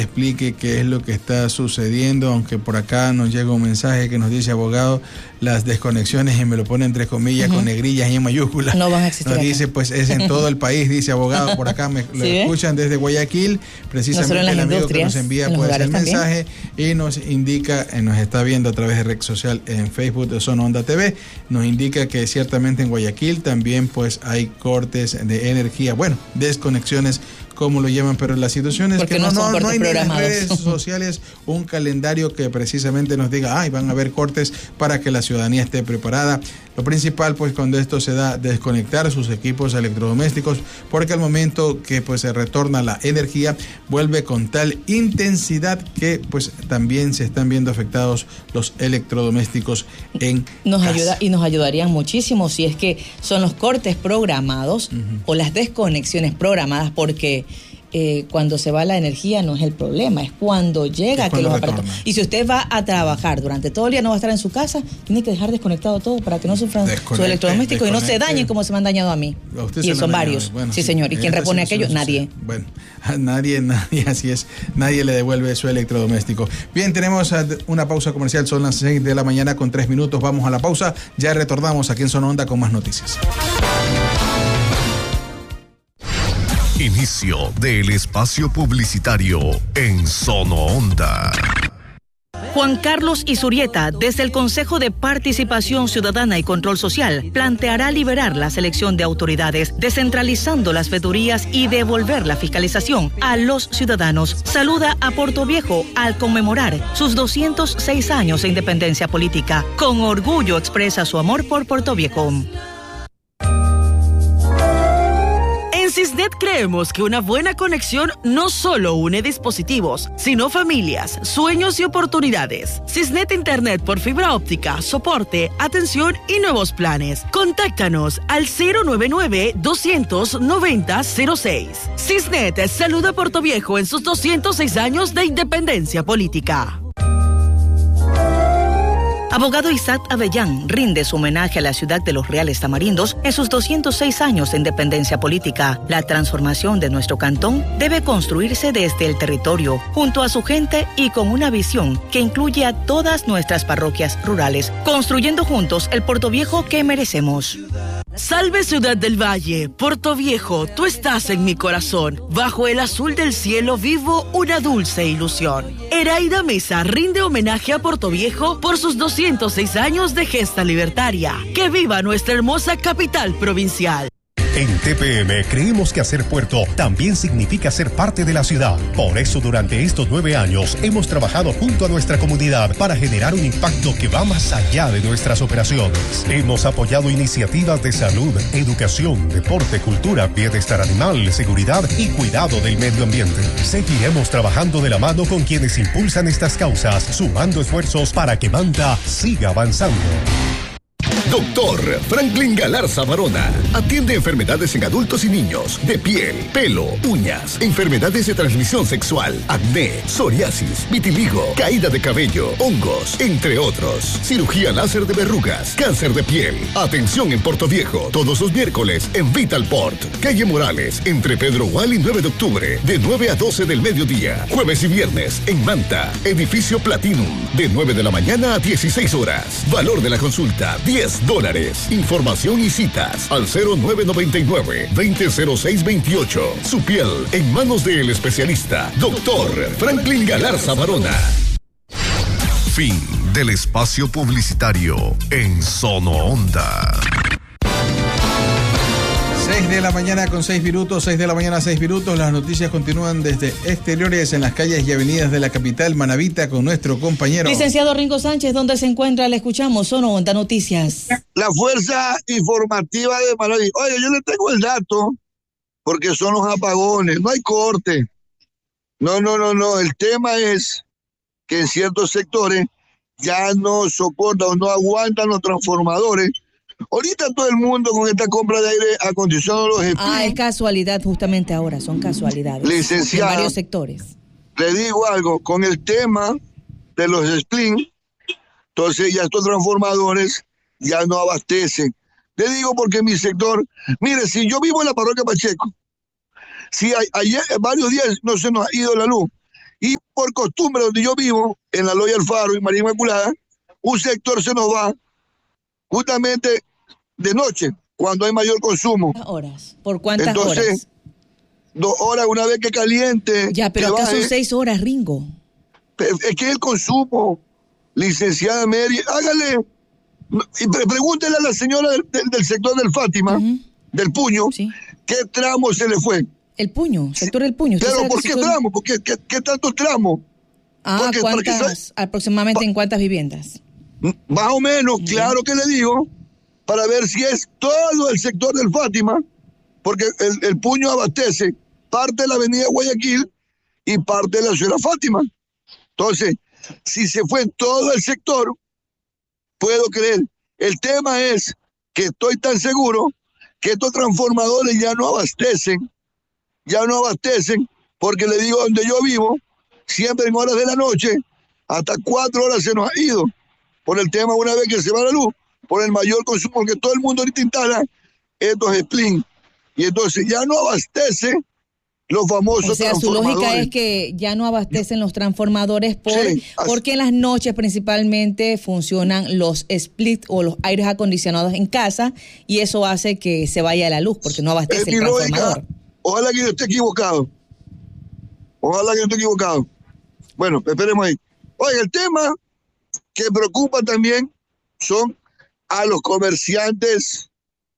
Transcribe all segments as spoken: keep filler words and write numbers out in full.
explique qué es lo que está sucediendo, aunque por acá nos llega un mensaje que nos dice, abogado, las desconexiones, y me lo pone entre comillas, uh-huh, con negrillas y en mayúsculas. No van a existir. Nos acá. dice, pues es en todo el país, dice abogado, por acá me lo ¿Sí escuchan ve? Desde Guayaquil, precisamente no el amigo que nos envía pues el mensaje también. Y nos indica, nos está viendo a través de red social en Facebook de Zona Onda T V, nos indica que ciertamente en Guayaquil también pues hay cortes de energía, bueno, desconexiones, como lo llaman, pero la situación es Porque que no, no, no, no hay ni en las redes sociales un calendario que precisamente nos diga, ay, van a haber cortes para que la ciudadanía esté preparada. Lo principal, pues, cuando esto se da, desconectar sus equipos electrodomésticos, porque al momento que pues se retorna la energía, vuelve con tal intensidad que pues también se están viendo afectados los electrodomésticos en nos casa. Ayuda y nos ayudarían muchísimo si es que son los cortes programados uh-huh. o las desconexiones programadas, porque Eh, cuando se va la energía no es el problema, es cuando llega es cuando que los aparatos. Y si usted va a trabajar durante todo el día, no va a estar en su casa, tiene que dejar desconectado todo para que no sufran sus electrodomésticos y no se dañen como se me han dañado a mí. A y son varios. Bueno, sí, sí, señor. ¿Y quién repone aquello? Nadie. Bueno, a nadie, nadie, así es. Nadie le devuelve su electrodoméstico. Bien, tenemos una pausa comercial, son las seis de la mañana con tres minutos. Vamos a la pausa. Ya retornamos aquí en Zona Onda con más noticias. Inicio del espacio publicitario en Zona Onda. Juan Carlos Izurieta, desde el Consejo de Participación Ciudadana y Control Social, planteará liberar la selección de autoridades, descentralizando las veedurías y devolver la fiscalización a los ciudadanos. Saluda a Portoviejo al conmemorar sus doscientos seis años de independencia política. Con orgullo expresa su amor por Portoviejo. En Cisnet creemos que una buena conexión no solo une dispositivos, sino familias, sueños y oportunidades. Cisnet Internet por fibra óptica, soporte, atención y nuevos planes. Contáctanos al cero nueve nueve, dos nueve cero, cero seis. Cisnet saluda a Portoviejo en sus doscientos seis años de independencia política. Abogado Isaac Avellán rinde su homenaje a la ciudad de Los Reales Tamarindos en sus doscientos seis años de independencia política. La transformación de nuestro cantón debe construirse desde el territorio, junto a su gente y con una visión que incluye a todas nuestras parroquias rurales, construyendo juntos el Portoviejo que merecemos. Salve Ciudad del Valle, Portoviejo, tú estás en mi corazón. Bajo el azul del cielo vivo una dulce ilusión. Eraida Mesa rinde homenaje a Portoviejo por sus doscientos seis años de gesta libertaria. ¡Que viva nuestra hermosa capital provincial! En T P M creemos que hacer puerto también significa ser parte de la ciudad. Por eso durante estos nueve años hemos trabajado junto a nuestra comunidad para generar un impacto que va más allá de nuestras operaciones. Hemos apoyado iniciativas de salud, educación, deporte, cultura, bienestar animal, seguridad y cuidado del medio ambiente. Seguiremos trabajando de la mano con quienes impulsan estas causas, sumando esfuerzos para que Manta siga avanzando. Doctor Franklin Galarza Barona atiende enfermedades en adultos y niños de piel, pelo, uñas, enfermedades de transmisión sexual, acné, psoriasis, vitiligo, caída de cabello, hongos, entre otros. Cirugía láser de verrugas, cáncer de piel. Atención en Portoviejo, todos los miércoles en Vitalport, calle Morales, entre Pedro Gual y nueve de octubre, de nueve a doce del mediodía. Jueves y viernes en Manta, edificio Platinum, de nueve de la mañana a dieciséis horas. Valor de la consulta, diez dólares. Información y citas al cero nueve nueve nueve, veinte cero seis veintiocho. Su piel en manos del especialista, doctor Franklin Galarza Barona. Fin del espacio publicitario en Zona Onda. seis de la mañana con seis minutos, seis de la mañana, seis minutos. Las noticias continúan desde exteriores en las calles y avenidas de la capital Manabita con nuestro compañero. Licenciado Ringo Sánchez, ¿dónde se encuentra? Le escuchamos, Zona Onda Noticias. La Fuerza Informativa de Manaví. Oye, yo le tengo el dato, porque son los apagones, no hay corte. No, no, no, no. El tema es que en ciertos sectores ya no soportan o no aguantan los transformadores. Ahorita todo el mundo con esta compra de aire acondicionado los Spring. Ah, es casualidad justamente ahora, son casualidades. Licenciada, en varios sectores. Le digo algo, con el tema de los Spring, entonces ya estos transformadores ya no abastecen. Le digo porque mi sector, mire, si yo vivo en la parroquia Pacheco, si hay, ayer varios días no se nos ha ido la luz, Y por costumbre, donde yo vivo, en la Loya Alfaro y María Inmaculada, un sector se nos va justamente de noche, cuando hay mayor consumo. ¿Horas? ¿Por cuántas Entonces, horas? Dos horas, una vez que caliente. Ya, pero acá son seis horas, Ringo. Es que el consumo, licenciada Mary, hágale, y pregúntele a la señora del, del, del sector del Fátima, uh-huh. del Puño, sí. ¿qué tramo se le fue? El Puño, sector del Puño. Pero ¿por qué sector... tramo? ¿Por qué, qué, qué tantos tramos? Ah, Porque, ¿cuántas, aproximadamente en cuántas viviendas? Más o menos, uh-huh. claro que le digo, para ver si es todo el sector del Fátima, porque el, el Puño abastece parte de la avenida Guayaquil y parte de la ciudad Fátima. Entonces, si se fue todo el sector, puedo creer. El tema es que estoy tan seguro que estos transformadores ya no abastecen, ya no abastecen, porque le digo, donde yo vivo, siempre en horas de la noche, hasta cuatro horas se nos ha ido, por el tema una vez que se va la luz, por el mayor consumo, porque todo el mundo ahorita instala estos splin, y entonces ya no abastece los famosos. O sea, su lógica es que ya no abastecen los transformadores por, sí, porque en las noches principalmente funcionan los split o los aires acondicionados en casa y eso hace que se vaya la luz porque no abastece el transformador. Lógica. Ojalá que yo esté equivocado. Ojalá que yo esté equivocado. Bueno, esperemos ahí. Oye, el tema que preocupa también son a los comerciantes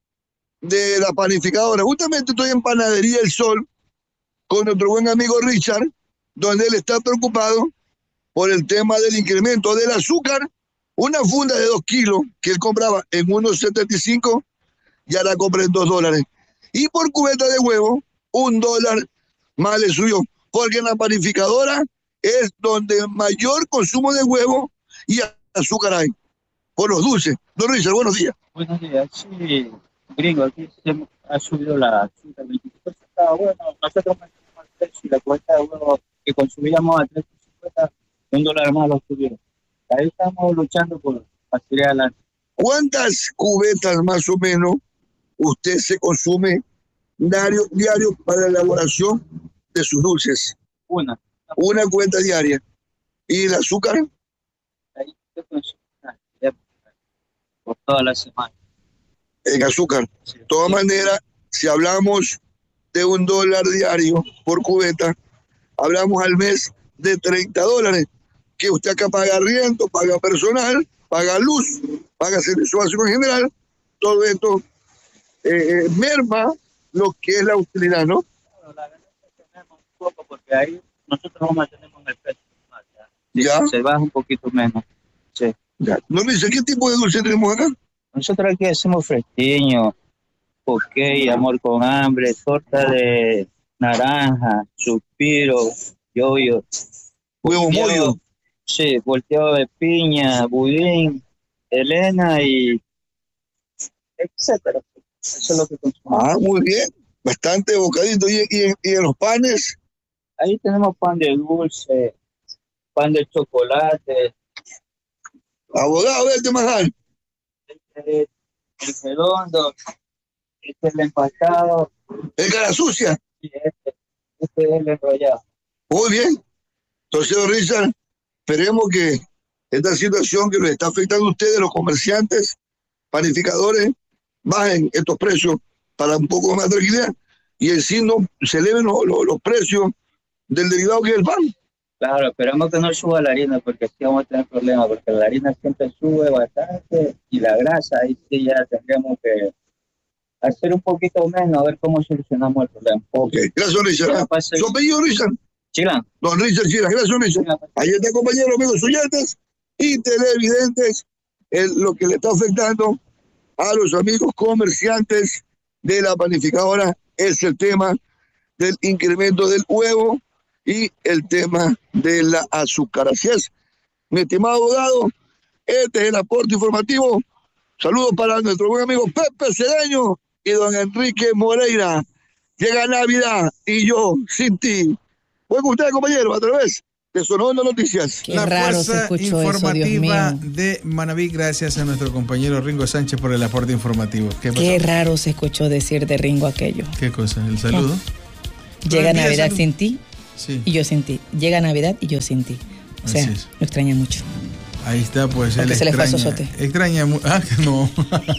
de la panificadora. Justamente estoy en Panadería El Sol con nuestro buen amigo Richard, donde él está preocupado por el tema del incremento del azúcar. Una funda de dos kilos que él compraba en uno setenta y cinco, ya la compra en dos dólares. Y por cubeta de huevo, un dólar más le subió. Porque en la panificadora es donde mayor consumo de huevo y azúcar hay. Por los dulces. Don Richard, buenos días. Buenos días. Sí, gringo, aquí se ha subido la azúcar veinticinco centavos. Bueno, nosotros mantenemos el precio y la cuenta de huevo que consumíamos a tres cincuenta, un dólar más lo subieron. Ahí estamos luchando por salir adelante. ¿Cuántas cubetas más o menos usted se consume diario, diario para la elaboración de sus dulces? Una. Una cubeta diaria. ¿Y el azúcar? Ahí se consume por toda la semana. En azúcar. Sí. De todas maneras, si hablamos de un dólar diario por cubeta, hablamos al mes de treinta dólares, que usted acá paga arriendo, paga personal, paga luz, paga servicio básico en general, todo esto eh, eh, merma lo que es la utilidad, ¿no? Bueno, la verdad es que tenemos un poco, porque ahí nosotros nos mantenemos en el precio. ¿Ya? Se baja un poquito menos. Sí. Ya. ¿No me dice qué tipo de dulce tenemos acá? Nosotros aquí hacemos fresquiño, poké, amor con hambre, torta de naranja, suspiro, yoyo. Huevo mollo. Sí, volteado de piña, budín, Elena y etcétera. Eso es lo que consumimos. Ah, muy bien. Bastante bocadito. ¿Y, y, y en los panes? Ahí tenemos pan de dulce, pan de chocolate. Abogado, vete Majal. Este es el redondo, este es el empastado. ¿El cara sucia? Sí, este, este es el enrollado. Muy bien. Entonces, don Richard, esperemos que esta situación que nos está afectando a ustedes, los comerciantes, panificadores, bajen estos precios para un poco más de tranquilidad y en sí no se eleven los, los, los precios del derivado que es el pan. Claro, esperamos que no suba la harina porque así vamos a tener problemas, porque la harina siempre sube bastante y la grasa, ahí sí ya tendríamos que hacer un poquito menos, a ver cómo solucionamos el problema. Ok, gracias, Richard. ¿Su apellido, Richard? Chilan. Don Richard Chilan, gracias, Richard. Ahí está, compañeros, amigos oyentes y televidentes, el, lo que le está afectando a los amigos comerciantes de la panificadora es el tema del incremento del huevo y el tema de la azúcar. Así es, mi estimado abogado, este es el aporte informativo. Saludos para nuestro buen amigo Pepe Cedeño y don Enrique Moreira. Llega Navidad y yo sin ti. Voy con ustedes, compañeros, a través de Sonando Noticias. Qué la raro fuerza se informativa eso, de Manaví, gracias a nuestro compañero Ringo Sánchez por el aporte informativo. ¿Qué, Qué raro se escuchó decir de Ringo aquello. ¿Qué cosa? ¿El saludo? Llega Navidad sin ti. sí. y yo sin ti. Llega Navidad y yo sin ti. O sea, lo extraña mucho. Ahí está, pues Porque él se extraña, le fue a Sosote. Extraña, ah, no.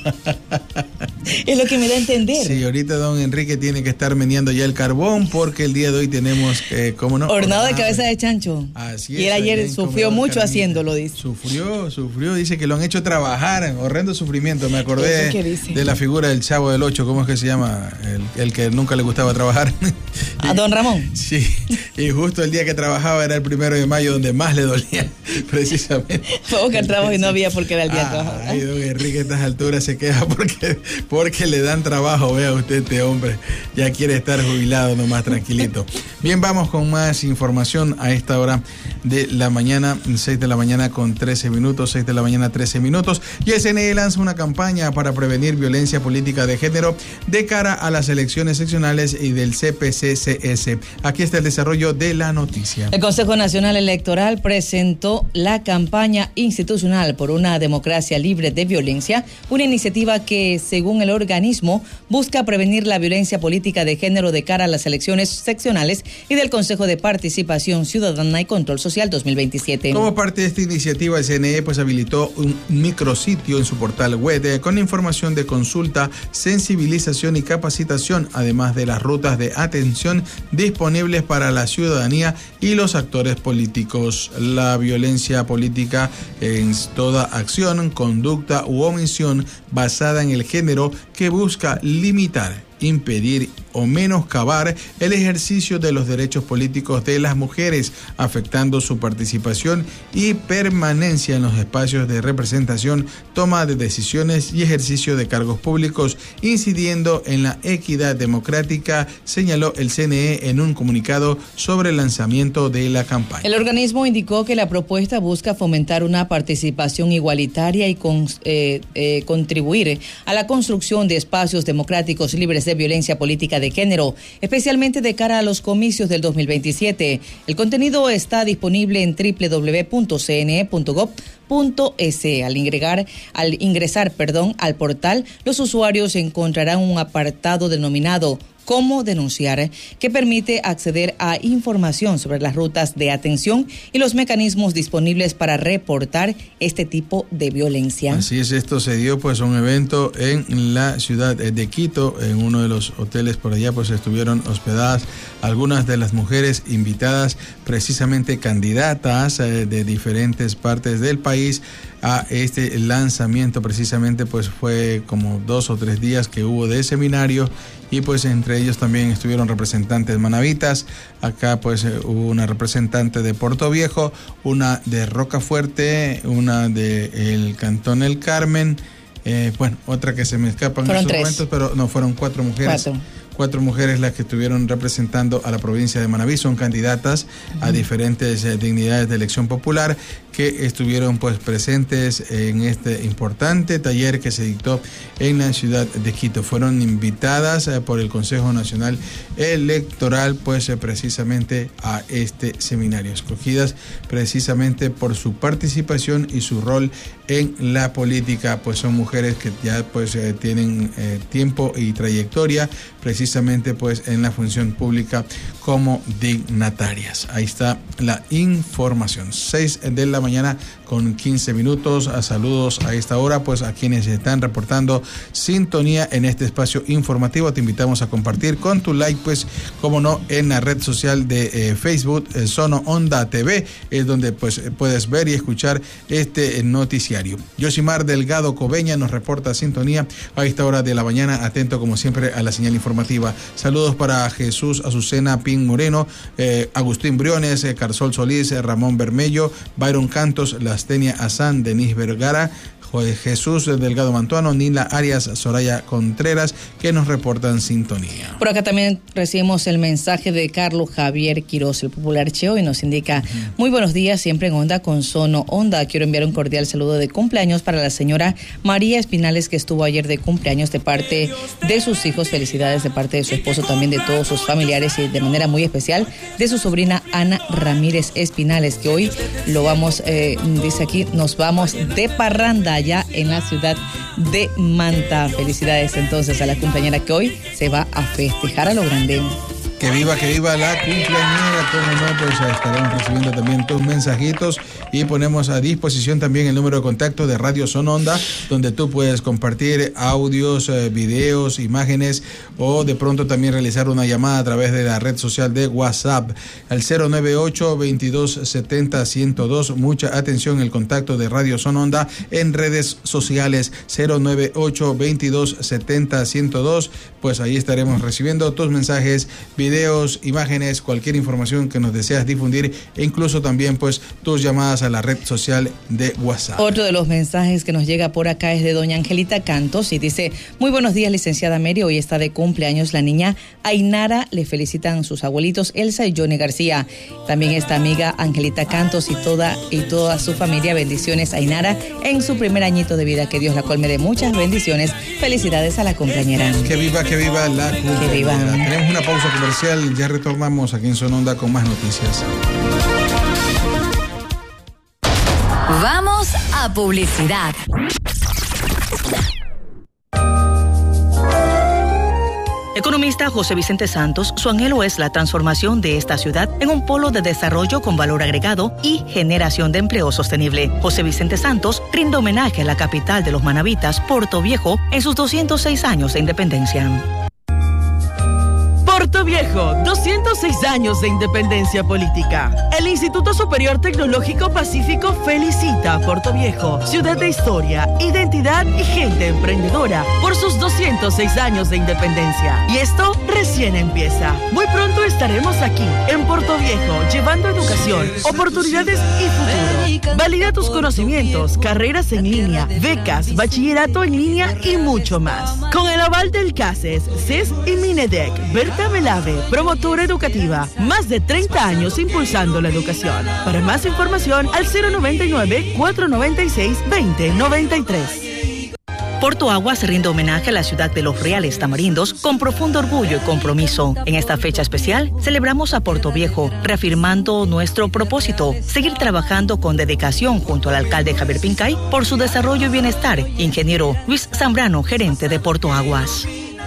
Es lo que me da a entender. Sí, ahorita don Enrique tiene que estar meneando ya el carbón porque el día de hoy tenemos, eh, ¿cómo no? Hornado de cabeza de chancho. Así es. Y él ayer sufrió mucho haciéndolo, dice. Sufrió, sufrió, dice que lo han hecho trabajar, horrendo sufrimiento. Me acordé de la figura del Chavo del Ocho, ¿cómo es que se llama? El, el que nunca le gustaba trabajar. ¿A don Ramón? Sí, y justo el día que trabajaba era el primero de mayo donde más le dolía, precisamente. Fue a buscar trabajo y no había porque era el día de trabajo. Ay, don Enrique a estas alturas se queja porque, porque le dan trabajo. Vea usted, este hombre ya quiere estar jubilado nomás tranquilito. Bien, vamos con más información a esta hora de la mañana, seis de la mañana con trece minutos, seis de la mañana trece minutos. Y el C N E lanza una campaña para prevenir violencia política de género de cara a las elecciones seccionales y del C P C C S. Aquí está el desarrollo de la noticia. El Consejo Nacional Electoral presentó la campaña institucional por una democracia libre de violencia, una iniciativa que, según el organismo, busca prevenir la violencia política de género de cara a las elecciones seccionales y del Consejo de Participación Ciudadana y Control Social dos mil veintisiete. Como parte de esta iniciativa, el C N E pues habilitó un micrositio en su portal web eh, con información de consulta, sensibilización y capacitación, además de las rutas de atención disponibles para la ciudadanía y los actores políticos. La violencia política es toda acción, conducta u omisión basada en el género que busca limitar, impedir o menoscabar el ejercicio de los derechos políticos de las mujeres, afectando su participación y permanencia en los espacios de representación, toma de decisiones y ejercicio de cargos públicos, incidiendo en la equidad democrática, señaló el C N E en un comunicado sobre el lanzamiento de la campaña. El organismo indicó que la propuesta busca fomentar una participación igualitaria y con, eh, eh, contribuir a la construcción de espacios democráticos libres de violencia política de género, especialmente de cara a los comicios del dos mil veintisiete. El contenido está disponible en doble u doble u doble u punto c n e punto gov punto es. Al ingresar, al ingresar, perdón, al portal, los usuarios encontrarán un apartado denominado Cómo denunciar, que permite acceder a información sobre las rutas de atención y los mecanismos disponibles para reportar este tipo de violencia. Así es, esto se dio pues un evento en la ciudad de Quito, en uno de los hoteles por allá pues estuvieron hospedadas algunas de las mujeres invitadas, precisamente candidatas eh, de diferentes partes del país a este lanzamiento. Precisamente pues fue como dos o tres días que hubo de seminario y pues entre ellos también estuvieron representantes manavitas. Acá pues hubo una representante de Puerto Viejo, una de Rocafuerte, una de el Cantón El Carmen, eh, bueno, otra que se me escapan en estos momentos, pero no, fueron cuatro mujeres. Cuatro. Cuatro mujeres las que estuvieron representando a la provincia de Manabí, son candidatas uh-huh. a diferentes eh, dignidades de elección popular que estuvieron pues presentes en este importante taller que se dictó en la ciudad de Quito. Fueron invitadas eh, por el Consejo Nacional Electoral pues eh, precisamente a este seminario, escogidas precisamente por su participación y su rol en la política, pues son mujeres que ya pues eh, tienen eh, tiempo y trayectoria precisamente pues en la función pública como dignatarias. Ahí está la información. seis de la mañana con quince minutos. A saludos a esta hora pues a quienes están reportando sintonía en este espacio informativo. Te invitamos a compartir con tu like pues como no en la red social de eh, Facebook eh, Sono Onda T V, es donde pues puedes ver y escuchar este noticiario. Yosimar Delgado Cobeña nos reporta sintonía a esta hora de la mañana, atento como siempre a la señal informativa. Saludos para Jesús Azucena Pin Moreno, eh, Agustín Briones, eh, Carsol Solís, eh, Ramón Bermello, Byron Cantos, Lastenia Azán, Denis Vergara, Jesús Delgado Mantuano, Nila Arias, Soraya Contreras, que nos reportan sintonía. Por acá también recibimos el mensaje de Carlos Javier Quiroz, el popular Cheo, y nos indica: uh-huh. Muy buenos días, siempre en Onda con Sono Onda. Quiero enviar un cordial saludo de cumpleaños para la señora María Espinales, que estuvo ayer de cumpleaños, de parte de sus hijos. Felicidades de parte de su esposo, también de todos sus familiares y de manera muy especial de su sobrina Ana Ramírez Espinales, que hoy lo vamos, eh, dice aquí, nos vamos de parranda allá en la ciudad de Manta. Felicidades entonces a la compañera que hoy se va a festejar a lo grande. Que viva, que viva la cumpleañera, como no, pues estaremos recibiendo también tus mensajitos y ponemos a disposición también el número de contacto de Radio Son Onda, donde tú puedes compartir audios, eh, videos, imágenes o de pronto también realizar una llamada a través de la red social de WhatsApp al cero nueve ocho, veintidós setenta, ciento dos. Mucha atención, el contacto de Radio Son Onda en redes sociales cero nueve ocho, veintidós setenta, ciento dos. Pues ahí estaremos recibiendo tus mensajes, videos, imágenes, cualquier información que nos deseas difundir e incluso también pues tus llamadas a la red social de WhatsApp. Otro de los mensajes que nos llega por acá es de doña Angelita Cantos y dice: muy buenos días, licenciada Mary, hoy está de cumpleaños la niña Ainara, le felicitan sus abuelitos Elsa y Johnny García. También esta amiga Angelita Cantos y toda y toda su familia, bendiciones Ainara en su primer añito de vida, que Dios la colme de muchas bendiciones. Felicidades a la cumpleañera. Que viva, que viva la cumpleañera. Que viva. Tenemos una pausa comercial, ya retornamos aquí en Son Onda con más noticias. Vamos a publicidad. Economista José Vicente Santos, su anhelo es la transformación de esta ciudad en un polo de desarrollo con valor agregado y generación de empleo sostenible. José Vicente Santos rinde homenaje a la capital de los manabitas, Puerto Viejo, en sus doscientos seis años de independencia. Puerto Viejo, doscientos seis años de independencia política. El Instituto Superior Tecnológico Pacífico felicita a Puerto Viejo, ciudad de historia, identidad y gente emprendedora, por sus doscientos seis años de independencia. Y esto recién empieza. Muy pronto estaremos aquí, en Puerto Viejo, llevando educación, oportunidades y futuro. Valida tus conocimientos, carreras en línea, becas, bachillerato en línea y mucho más. Con el aval del CACES, C E S y Minedec, Berta Melave, promotora educativa, más de treinta años impulsando la educación. Para más información al cero noventa y nueve, cuatrocientos noventa y seis, veinte noventa y tres. Porto Aguas rinde homenaje a la ciudad de los Reales Tamarindos con profundo orgullo y compromiso. En esta fecha especial, celebramos a Puerto Viejo, reafirmando nuestro propósito, seguir trabajando con dedicación junto al alcalde Javier Pincay por su desarrollo y bienestar. Ingeniero Luis Zambrano, gerente de Porto Aguas.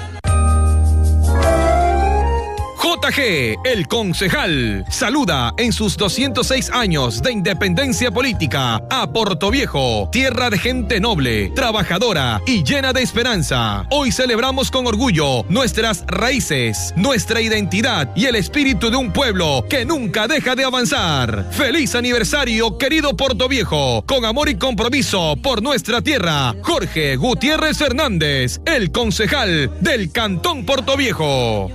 J G, el concejal, saluda en sus doscientos seis años de independencia política a Puerto Viejo, tierra de gente noble, trabajadora y llena de esperanza. Hoy celebramos con orgullo nuestras raíces, nuestra identidad y el espíritu de un pueblo que nunca deja de avanzar. ¡Feliz aniversario, querido Puerto Viejo! Con amor y compromiso por nuestra tierra, Jorge Gutiérrez Fernández, el concejal del Cantón Puerto Viejo.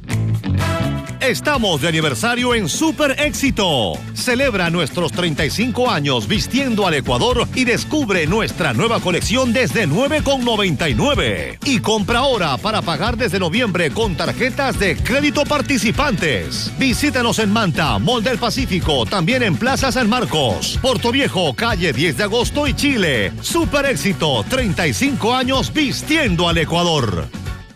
Estamos de aniversario en Super Éxito. Celebra nuestros treinta y cinco años vistiendo al Ecuador y descubre nuestra nueva colección desde nueve con noventa y nueve. Y compra ahora para pagar desde noviembre con tarjetas de crédito participantes. Visítanos en Manta, Mall del Pacífico, también en Plaza San Marcos, Puerto Viejo, calle diez de agosto y Chile. Super Éxito, treinta y cinco años vistiendo al Ecuador.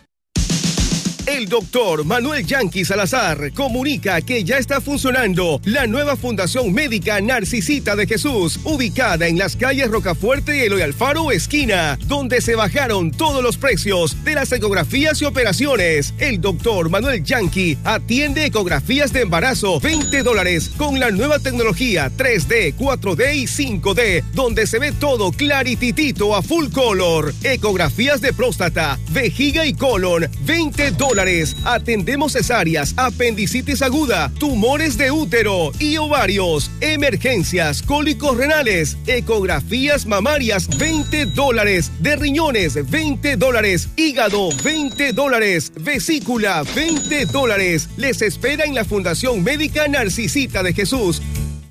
El doctor Manuel Yanqui Salazar comunica que ya está funcionando la nueva Fundación Médica Narcisita de Jesús, ubicada en las calles Rocafuerte y Eloy Alfaro, esquina, donde se bajaron todos los precios de las ecografías y operaciones. El doctor Manuel Yanqui atiende ecografías de embarazo, veinte dólares, con la nueva tecnología tres D, cuatro D y cinco D, donde se ve todo clarititito a full color. Ecografías de próstata, vejiga y colon, veinte dólares. Atendemos cesáreas, apendicitis aguda, tumores de útero y ovarios, emergencias, cólicos renales, ecografías mamarias, veinte dólares, de riñones, veinte dólares, hígado, veinte dólares, vesícula, veinte dólares. Les espera en la Fundación Médica Narcisita de Jesús.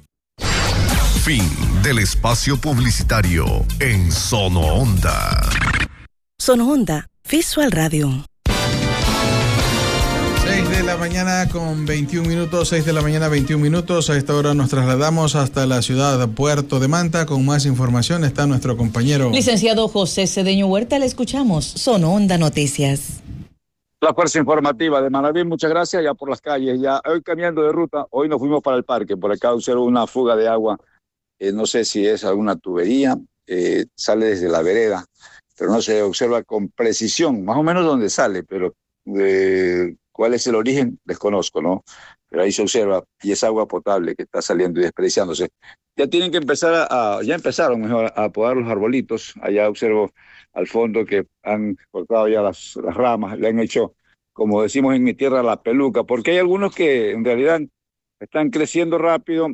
Fin del espacio publicitario en Sono Onda. Sono Onda, Visual Radio. seis de la mañana con veintiún minutos, seis de la mañana veintiún minutos. A esta hora nos trasladamos hasta la ciudad de Puerto de Manta. Con más información está nuestro compañero licenciado José Cedeño Huerta. Le escuchamos. Sono Onda Noticias. La fuerza informativa de Manaví, muchas gracias. Ya por las calles, ya hoy cambiando de ruta, hoy nos fuimos para el parque. Por acá observo una fuga de agua, eh, no sé si es alguna tubería, eh, sale desde la vereda, pero no se observa con precisión, más o menos donde sale, pero eh, ¿Cuál es el origen? Desconozco, ¿no? Pero ahí se observa, y es agua potable que está saliendo y desperdiciándose. Ya tienen que empezar a, a ya empezaron mejor a podar los arbolitos. Allá observo al fondo que han cortado ya las, las ramas, le han hecho, como decimos en mi tierra, la peluca, porque hay algunos que en realidad están creciendo rápido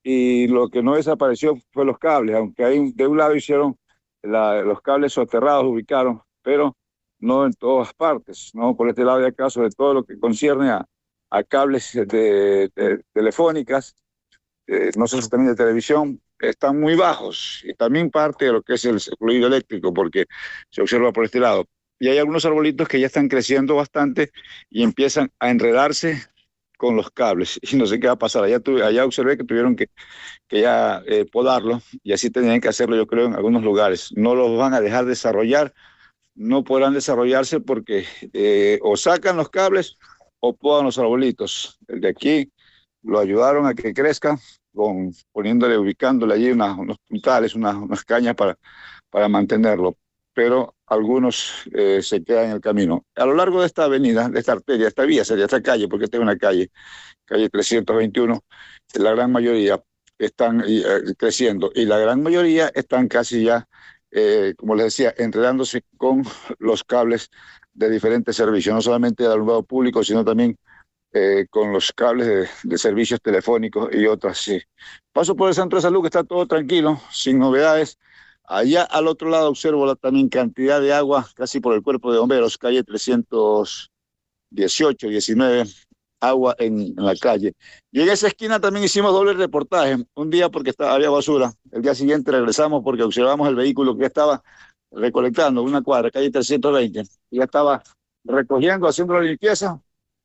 y lo que no desapareció fue los cables, aunque hay, de un lado hicieron la, los cables soterrados, ubicaron, pero no en todas partes, ¿no? Por este lado de acá, sobre todo lo que concierne a a cables de, de telefónicas, eh, no sé si también de televisión, están muy bajos, y también parte de lo que es el fluido eléctrico, porque se observa por este lado. Y hay algunos arbolitos que ya están creciendo bastante y empiezan a enredarse con los cables, y no sé qué va a pasar. Allá, tuve, allá observé que tuvieron que, que ya eh, podarlo, y así tenían que hacerlo, yo creo, en algunos lugares. No los van a dejar desarrollar, no podrán desarrollarse porque eh, o sacan los cables o podan los arbolitos. El de aquí lo ayudaron a que crezca, con, poniéndole, ubicándole allí unas, unos puntales, unas, unas cañas para, para mantenerlo, pero algunos eh, se quedan en el camino. A lo largo de esta avenida, de esta arteria, esta vía, sería esta calle, porque esta es una calle, calle trescientos veintiuno, la gran mayoría están eh, creciendo, y la gran mayoría están casi ya, eh, como les decía, enredándose con los cables de diferentes servicios, no solamente del alumbrado público, sino también eh, con los cables de, de servicios telefónicos y otras. Sí. Paso por el centro de salud, que está todo tranquilo, sin novedades. Allá al otro lado observo la, también cantidad de agua, casi por el cuerpo de bomberos, calle trescientos dieciocho, diecinueve, agua en, en la calle. Y en esa esquina también hicimos doble reportaje, un día porque estaba, había basura, el día siguiente regresamos porque observamos el vehículo que estaba recolectando una cuadra, calle trescientos veinte, y ya estaba recogiendo, haciendo la limpieza,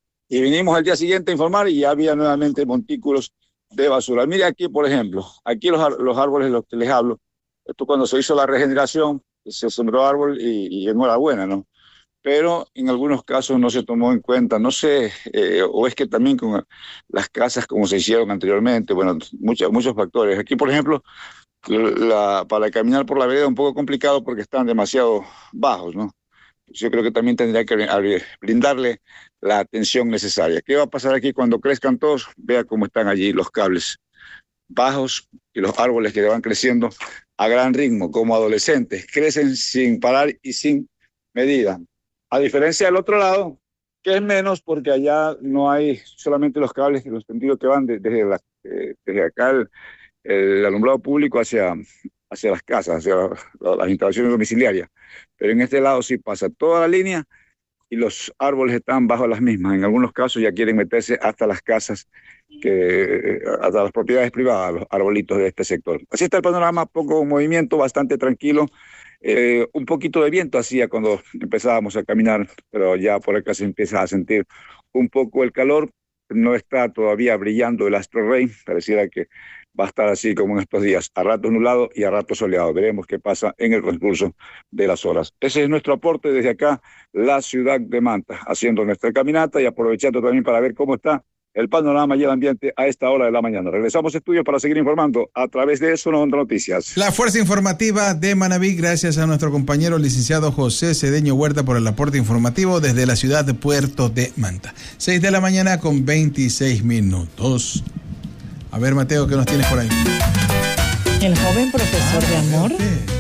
y vinimos al día siguiente a informar y ya había nuevamente montículos de basura. Mire aquí, por ejemplo, aquí los, los árboles de los que les hablo, esto cuando se hizo la regeneración, se sembró árbol y, y enhorabuena, ¿no? Pero en algunos casos no se tomó en cuenta, no sé, eh, o es que también con las casas como se hicieron anteriormente, bueno, muchos, muchos factores. Aquí, por ejemplo, La, para caminar por la vereda es un poco complicado porque están demasiado bajos, ¿no? Yo creo que también tendría que brindarle la atención necesaria. ¿Qué va a pasar aquí cuando crezcan todos? Vea cómo están allí los cables bajos y los árboles que van creciendo a gran ritmo, como adolescentes, crecen sin parar y sin medida. A diferencia del otro lado, que es menos porque allá no hay solamente los cables, los tendidos que van de, desde, la, eh, desde acá el, el alumbrado público hacia, hacia las casas, hacia la, las instalaciones domiciliarias. Pero en este lado sí pasa toda la línea y los árboles están bajo las mismas. En algunos casos ya quieren meterse hasta las casas, que, hasta las propiedades privadas, los arbolitos de este sector. Así está el panorama, poco movimiento, bastante tranquilo. Eh, un poquito de viento hacía cuando empezábamos a caminar, pero ya por acá se empieza a sentir un poco el calor. No está todavía brillando el astro rey, pareciera que va a estar así como en estos días, a rato nublado y a rato soleado. Veremos qué pasa en el transcurso de las horas. Ese es nuestro aporte desde acá, la ciudad de Manta, haciendo nuestra caminata y aprovechando también para ver cómo está el panorama y el ambiente a esta hora de la mañana. Regresamos a estudios para seguir informando a través de Zona Onda Noticias. La fuerza informativa de Manabí, gracias a nuestro compañero licenciado José Cedeño Huerta por el aporte informativo desde la ciudad de Puerto de Manta. seis de la mañana con veintiséis minutos. A ver, Mateo, ¿qué nos tienes por ahí? El joven profesor ah, de amor.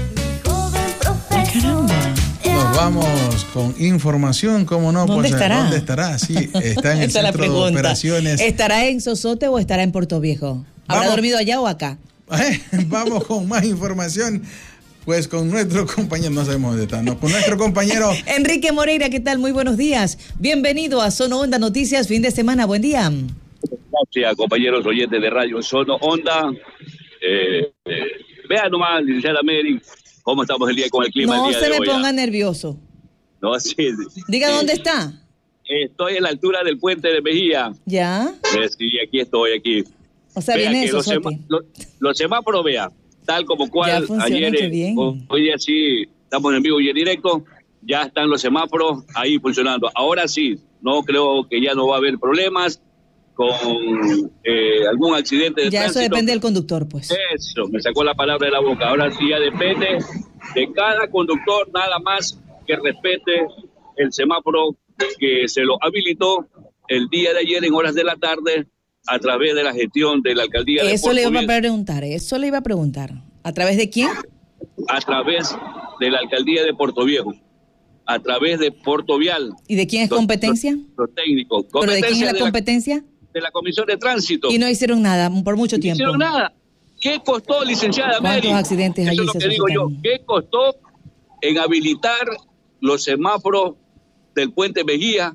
Caramba. Nos vamos con información, ¿cómo no? ¿Dónde pues, estará? ¿Dónde estará? Sí, está en el centro de operaciones. ¿Estará en Sosote o estará en Puerto Viejo? ¿Habrá vamos. dormido allá o acá? Eh, vamos con más información. Pues con nuestro compañero, no sabemos dónde está, no, con nuestro compañero Enrique Moreira, ¿qué tal? Muy buenos días. Bienvenido a Zona Onda Noticias, fin de semana, buen día. Gracias, compañeros oyentes de Radio Zona Onda. Eh, eh, vean nomás, licenciada Mary, cómo estamos el día con el clima. No el día se de me hoy, ponga ¿ah? nervioso. No, sí. Diga sí. dónde está. Estoy en la altura del puente de Mejía. ¿Ya? Eh, sí, aquí estoy, aquí. O sea, vea viene que eso, los, sema, los, los semáforos, vea, tal como cual ayer, eh, hoy día sí, estamos en vivo y en directo, ya están los semáforos ahí funcionando. Ahora sí, no creo que ya no va a haber problemas con eh, algún accidente de ya tránsito. Eso depende del conductor, pues. Eso, me sacó la palabra de la boca. Ahora sí ya depende de cada conductor, nada más que respete el semáforo que se lo habilitó el día de ayer en horas de la tarde a través de la gestión de la alcaldía de Eso Puerto le iba Viejo. a preguntar, eso le iba a preguntar. ¿A través de quién? A través de la alcaldía de Puerto Viejo, a través de Puerto Vial. ¿Y de quién es competencia? Los, los técnicos. ¿Pero de quién es la de competencia? La, de la Comisión de Tránsito. Y no hicieron nada por mucho no tiempo. No hicieron nada. ¿Qué costó, licenciada Mary? ¿Cuántos accidentes Eso allí es lo se que digo yo. ¿Qué costó en habilitar los semáforos del puente Mejía?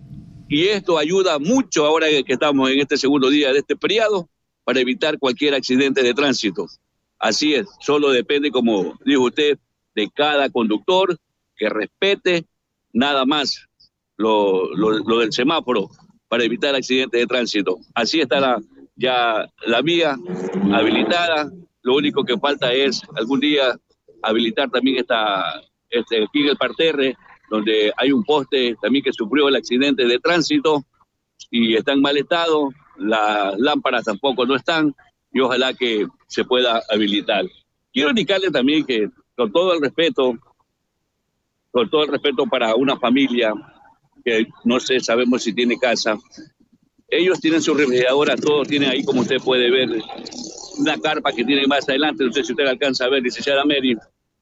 Y esto ayuda mucho ahora que estamos en este segundo día de este feriado para evitar cualquier accidente de tránsito. Así es, solo depende, como dijo usted, de cada conductor que respete nada más lo, lo, lo del semáforo para evitar accidentes de tránsito. Así está la, ya la vía habilitada. Lo único que falta es algún día habilitar también esta, este, aquí en el parterre, donde hay un poste también que sufrió el accidente de tránsito y está en mal estado. Las lámparas tampoco no están y ojalá que se pueda habilitar. Quiero indicarle también que con todo el respeto, con todo el respeto para una familia que no sé, sabemos si tiene casa, ellos tienen su refrigeradora, todos tienen ahí, como usted puede ver, una carpa que tienen más adelante, no sé si usted alcanza a ver, licenciada Mary.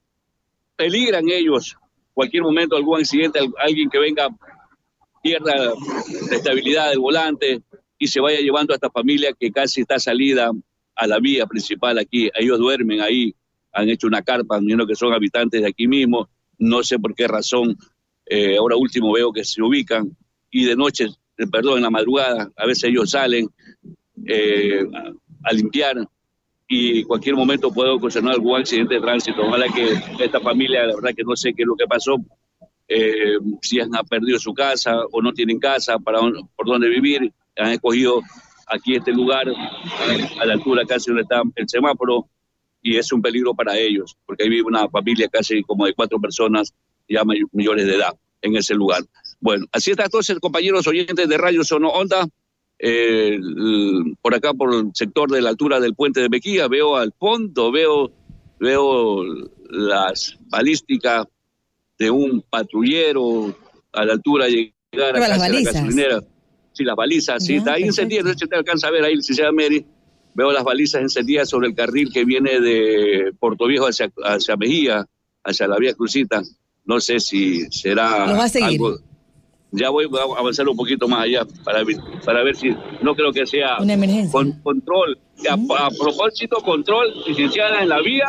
Peligran ellos, cualquier momento algún accidente, alguien que venga, pierda la estabilidad del volante y se vaya llevando a esta familia que casi está salida a la vía principal aquí. Ellos duermen ahí, han hecho una carpa, menos que son habitantes de aquí mismo, no sé por qué razón, eh, ahora último veo que se ubican y de noche, eh, perdón, en la madrugada, a veces ellos salen eh, a, a limpiar y en cualquier momento puede ocasionar algún accidente de tránsito. Ojalá que esta familia, la verdad que no sé qué es lo que pasó, eh, si han perdido su casa o no tienen casa para por dónde vivir, han escogido aquí este lugar, a la altura casi donde está el semáforo, y es un peligro para ellos, porque ahí vive una familia casi como de cuatro personas ya mayores de edad en ese lugar. Bueno, así está entonces, compañeros oyentes de Radio Sono Onda, eh, por acá por el sector de la altura del puente de Mejía, veo al fondo, veo, veo las balísticas de un patrullero a la altura de llegar a las la gasolinera. Sí, las balizas, sí, ya, está ahí encendidas, no sé si te alcanza a ver ahí, licenciada Mary, veo las balizas encendidas sobre el carril que viene de Puerto Viejo hacia, hacia Mejía, hacia la vía Cruzita, no sé si será ¿Lo va a seguir? Algo, ya voy a avanzar un poquito más allá para ver, para ver si, no creo que sea una emergencia. Con, control, a, a propósito, control, licenciada en la vía,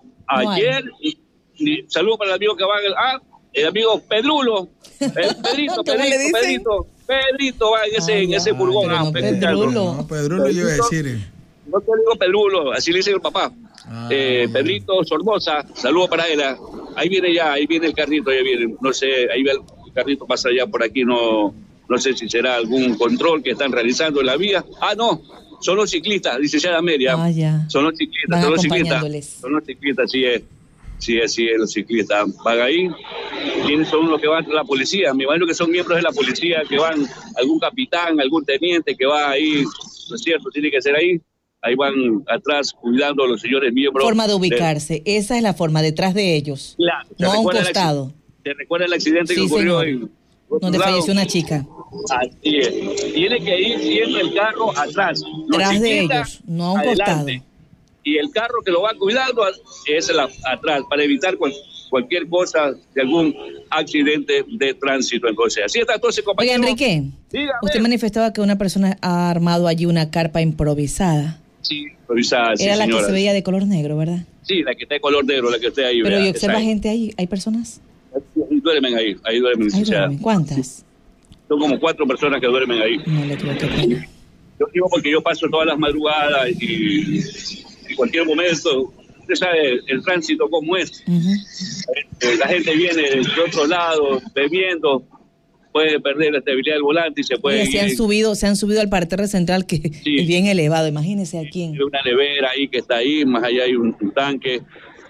ayer, y, y, saludo para el amigo que va, ah, el amigo Pedrulo, el Pedrito, Pedrito, Pedrito, Pedrito va en ese, ay, en ese furgón. No, ah, Pedrulo. No, Pedrulo yo iba a decir. No te digo Pedrulo, así le dice el papá. Ah, eh, Pedrito Sormosa, saludo para él. Ahí viene ya, ahí viene el carrito, ya viene, no sé, ahí ve el carrito pasa ya por aquí, no, no sé si será algún control que están realizando en la vía. Ah, no, son los ciclistas, licenciada Meria. Ah, ya. Son los ciclistas, son los ciclistas. Son los ciclistas, sí es. Sí, sí, los ciclistas van ahí. ¿Quiénes son los que van? La policía. Me imagino que son miembros de la policía, que van, algún capitán, algún teniente que va ahí, ¿no es cierto? Tiene que ser ahí. Ahí van atrás cuidando a los señores miembros. Forma de ubicarse, de... esa es la forma, detrás de ellos. Claro. No a un costado. ¿Te recuerda el accidente sí, que ocurrió en donde lado? Falleció una chica? Así es. Tiene que ir siempre el carro atrás. Detrás de ellos, no a un adelante. Costado. Y el carro que lo va cuidando es la, atrás, para evitar cual, cualquier cosa de algún accidente de tránsito. Entonces, así está entonces, compañero. Oiga, Enrique, dígame. Usted manifestaba que una persona ha armado allí una carpa improvisada. Sí, improvisada, sí, Era la señora. Que se veía de color negro, ¿verdad? Sí, la que está de color negro, la que está ahí. Pero vea, ¿y observa gente ahí? ¿Hay personas? Ahí duermen ahí, ahí duermen. Ahí duermen. ¿Cuántas? Son como cuatro personas que duermen ahí. No le creo que pena. Yo digo porque yo paso todas las madrugadas y en cualquier momento, usted sabe el, el tránsito cómo es. Uh-huh. Eh, la gente viene de otro lado bebiendo, puede perder la estabilidad del volante y se puede... Oye, se han subido, se han subido al parterre central que sí. Es bien elevado, imagínese aquí. Hay una nevera ahí que está ahí, más allá hay un, un tanque.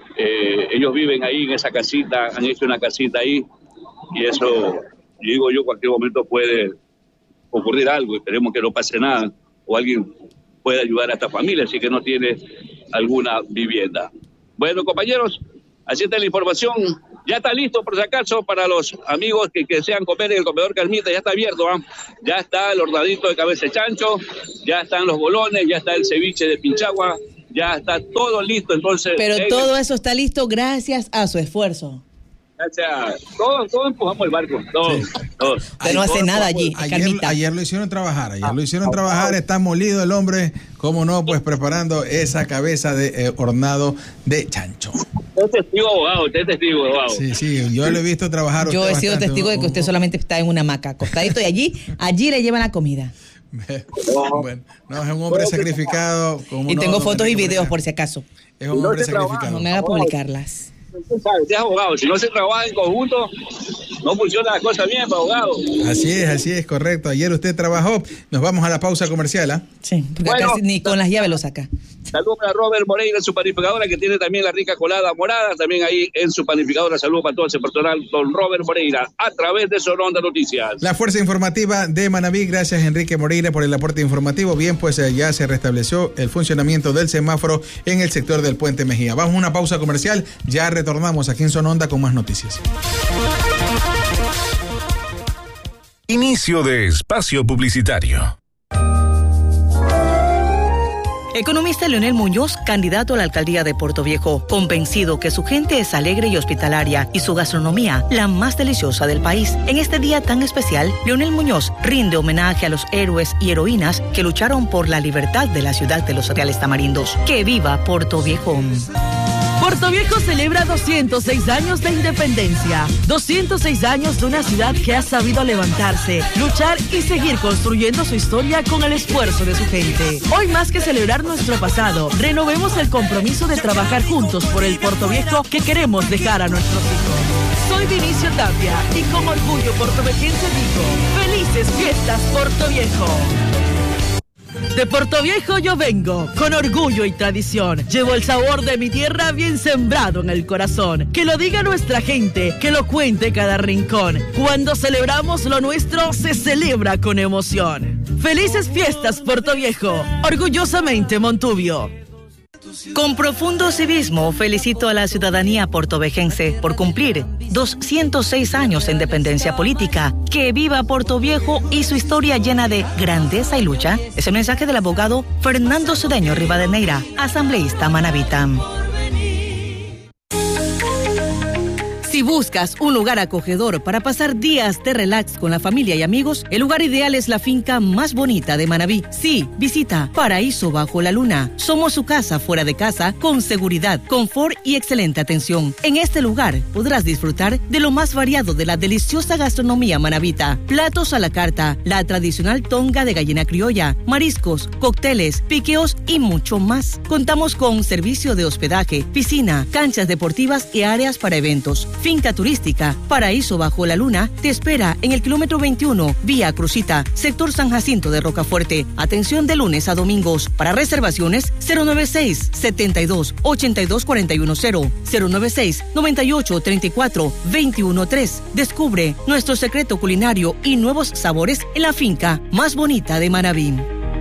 Eh, ellos viven ahí en esa casita, han hecho una casita ahí y eso, digo yo, cualquier momento puede ocurrir algo, esperemos que no pase nada o alguien pueda ayudar a esta familia, así que no tiene alguna vivienda. Bueno, compañeros, Así está la información. Ya está listo, por si acaso, para los amigos que, que desean comer en el comedor Carmita. Ya está abierto, ¿eh? Ya está el hornadito de cabeza de chancho, ya están los bolones, ya está el ceviche de pinchagua, ya está todo listo. Entonces, pero eh, todo eso está listo gracias a su esfuerzo. Gracias. Todos, todos empujamos el barco. Todos, sí. todos. Usted no hace nada allí, ayer, ayer lo hicieron trabajar, ayer lo hicieron trabajar, está molido el hombre, cómo no, pues preparando esa cabeza de eh, hornado de chancho. Usted es testigo abogado, usted es testigo abogado. Sí, sí, yo lo he visto trabajar. Yo he sido bastante, testigo ¿no? de que usted solamente está en una hamaca, acostadito, y allí, allí le llevan la comida. Bueno, no, es un hombre sacrificado. Y tengo no, fotos y videos por si acaso. Es un hombre sacrificado. No me haga publicarlas. Usted sabe, usted es abogado, si no se trabaja en conjunto, no funciona la cosa bien, abogado. Así es, así es, correcto. Ayer usted trabajó, nos vamos a la pausa comercial, ¿ah? ¿eh? Sí, porque bueno, acá ni con las llaves lo saca. Saludos para Robert Moreira en su panificadora, que tiene también la rica colada morada, también ahí en su panificadora. Saludos para todo ese personal, don Robert Moreira, a través de Sononda Noticias. La Fuerza Informativa de Manabí, gracias Enrique Moreira por el aporte informativo. Bien, pues eh, ya se restableció el funcionamiento del semáforo en el sector del Puente Mejía. Vamos a una pausa comercial, ya retornamos aquí en Sononda con más noticias. Inicio de espacio publicitario. Economista Leonel Muñoz, candidato a la alcaldía de Portoviejo, convencido que su gente es alegre y hospitalaria y su gastronomía la más deliciosa del país. En este día tan especial, Leonel Muñoz rinde homenaje a los héroes y heroínas que lucharon por la libertad de la ciudad de los Reales Tamarindos. ¡Que viva Portoviejo! Portoviejo celebra doscientos seis años de independencia. doscientos seis años de una ciudad que ha sabido levantarse, luchar y seguir construyendo su historia con el esfuerzo de su gente. Hoy, más que celebrar nuestro pasado, renovemos el compromiso de trabajar juntos por el Portoviejo que queremos dejar a nuestros hijos. Soy Vinicio Tapia y con orgullo portovejense digo, ¡felices fiestas, Portoviejo! De Portoviejo yo vengo, con orgullo y tradición. Llevo el sabor de mi tierra bien sembrado en el corazón. Que lo diga nuestra gente, que lo cuente cada rincón. Cuando celebramos lo nuestro, se celebra con emoción. ¡Felices fiestas, Portoviejo! Orgullosamente Montubio. Con profundo civismo felicito a la ciudadanía portovejense por cumplir doscientos seis años de independencia política. ¡Que viva Portoviejo y su historia llena de grandeza y lucha! Es el mensaje del abogado Fernando Cedeño Rivadeneira, asambleísta manabita. Si buscas un lugar acogedor para pasar días de relax con la familia y amigos, el lugar ideal es la finca más bonita de Manabí. Sí, visita Paraíso Bajo la Luna. Somos su casa fuera de casa, con seguridad, confort y excelente atención. En este lugar podrás disfrutar de lo más variado de la deliciosa gastronomía manabita. Platos a la carta, la tradicional tonga de gallina criolla, mariscos, cócteles, piqueos y mucho más. Contamos con servicio de hospedaje, piscina, canchas deportivas y áreas para eventos. Finca turística Paraíso Bajo la Luna te espera en el kilómetro veintiuno, vía Crucita, sector San Jacinto de Rocafuerte. Atención de lunes a domingos. Para reservaciones, cero noventa y seis, setenta y dos, ochenta y dos cuarenta y uno cero, cero noventa y seis, noventa y ocho, treinta y cuatro, veintiuno tres. Descubre nuestro secreto culinario y nuevos sabores en la finca más bonita de Manabí.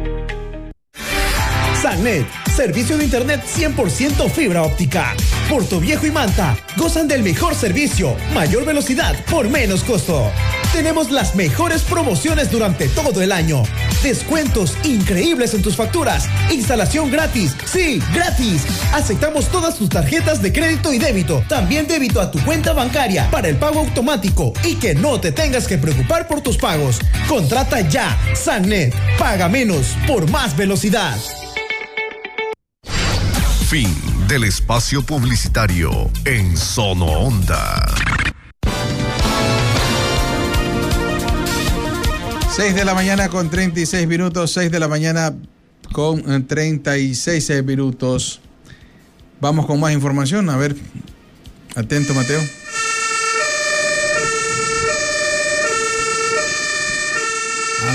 Sannet, servicio de internet cien por ciento fibra óptica. Portoviejo y Manta gozan del mejor servicio, mayor velocidad por menos costo. Tenemos las mejores promociones durante todo el año. Descuentos increíbles en tus facturas. Instalación gratis. Sí, gratis. Aceptamos todas tus tarjetas de crédito y débito. También débito a tu cuenta bancaria para el pago automático y que no te tengas que preocupar por tus pagos. Contrata ya. Sannet. Paga menos por más velocidad. Fin del espacio publicitario en Sono Onda. seis de la mañana con treinta y seis minutos, seis de la mañana con treinta y seis minutos. Vamos con más información, a ver, atento Mateo.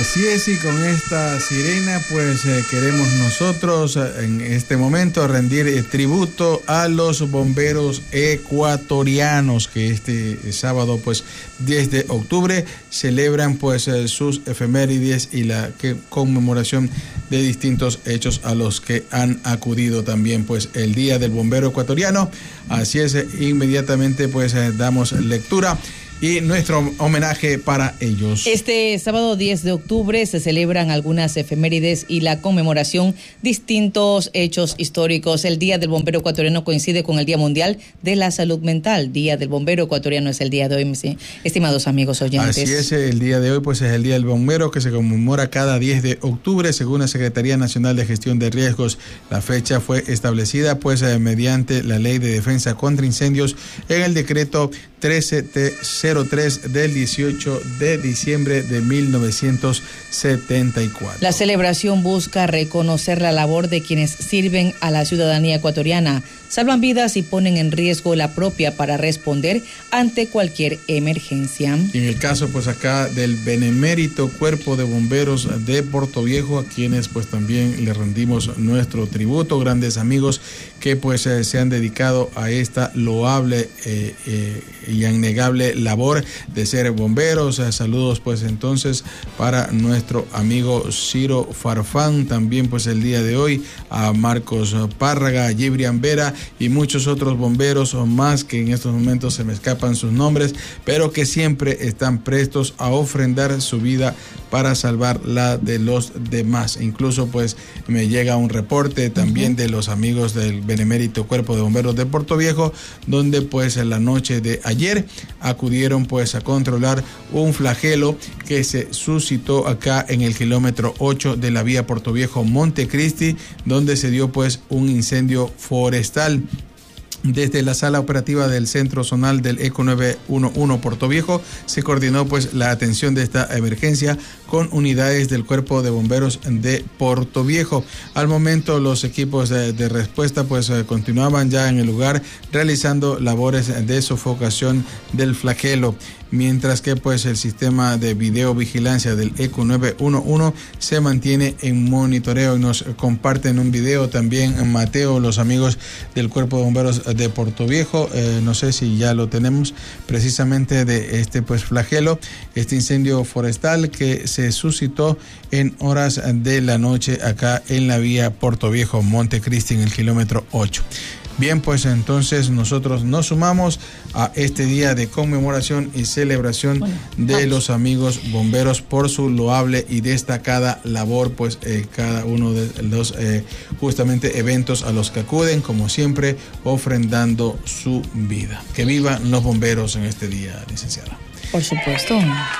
Así es, y con esta sirena pues eh, queremos nosotros eh, en este momento rendir eh, tributo a los bomberos ecuatorianos que este eh, sábado pues diez de octubre celebran pues eh, sus efemérides y la que, conmemoración de distintos hechos a los que han acudido también pues el Día del Bombero Ecuatoriano. Así es, eh, inmediatamente pues eh, damos lectura y nuestro homenaje para ellos. Este sábado diez de octubre se celebran algunas efemérides y la conmemoración distintos hechos históricos. El Día del Bombero Ecuatoriano coincide con el Día Mundial de la Salud Mental. Día del Bombero Ecuatoriano es el día de hoy, mis estimados amigos oyentes. Así es, el día de hoy pues es el Día del Bombero que se conmemora cada diez de octubre según la Secretaría Nacional de Gestión de Riesgos. La fecha fue establecida pues eh, mediante la Ley de Defensa contra Incendios en el decreto trece T cero tres del dieciocho de diciembre de mil novecientos setenta y cuatro. La celebración busca reconocer la labor de quienes sirven a la ciudadanía ecuatoriana, salvan vidas y ponen en riesgo la propia para responder ante cualquier emergencia. Y en el caso pues acá del benemérito Cuerpo de Bomberos de Portoviejo, a quienes pues también le rendimos nuestro tributo, grandes amigos que pues eh, se han dedicado a esta loable eh, eh, y innegable labor de ser bomberos. Eh, saludos pues entonces para nuestro amigo Ciro Farfán, también pues el día de hoy a Marcos Párraga, a Gibrian Vera y muchos otros bomberos o más que en estos momentos se me escapan sus nombres, pero que siempre están prestos a ofrendar su vida para salvar la de los demás. Incluso pues me llega un reporte también uh-huh. de los amigos del Benemérito Cuerpo de Bomberos de Portoviejo, donde pues en la noche de ayer acudieron pues a controlar un flagelo que se suscitó acá en el kilómetro ocho de la vía Portoviejo Montecristi, donde se dio pues un incendio forestal. Desde la sala operativa del Centro Zonal del ECO nueve uno uno Portoviejo se coordinó pues la atención de esta emergencia con unidades del Cuerpo de Bomberos de Portoviejo. Al momento los equipos de, de respuesta pues eh, continuaban ya en el lugar realizando labores de sofocación del flagelo, mientras que pues el sistema de videovigilancia del ECO nueve uno uno se mantiene en monitoreo y nos comparten un video también Mateo, los amigos del Cuerpo de Bomberos de Portoviejo, eh, no sé si ya lo tenemos, precisamente de este pues flagelo, este incendio forestal que se suscitó en horas de la noche acá en la vía Portoviejo Montecristi en el kilómetro ocho. Bien, pues entonces nosotros nos sumamos a este día de conmemoración y celebración bueno, de vamos. los amigos bomberos por su loable y destacada labor, pues eh, cada uno de los eh, justamente eventos a los que acuden, como siempre, ofrendando su vida. Que vivan los bomberos en este día, licenciada. Por supuesto.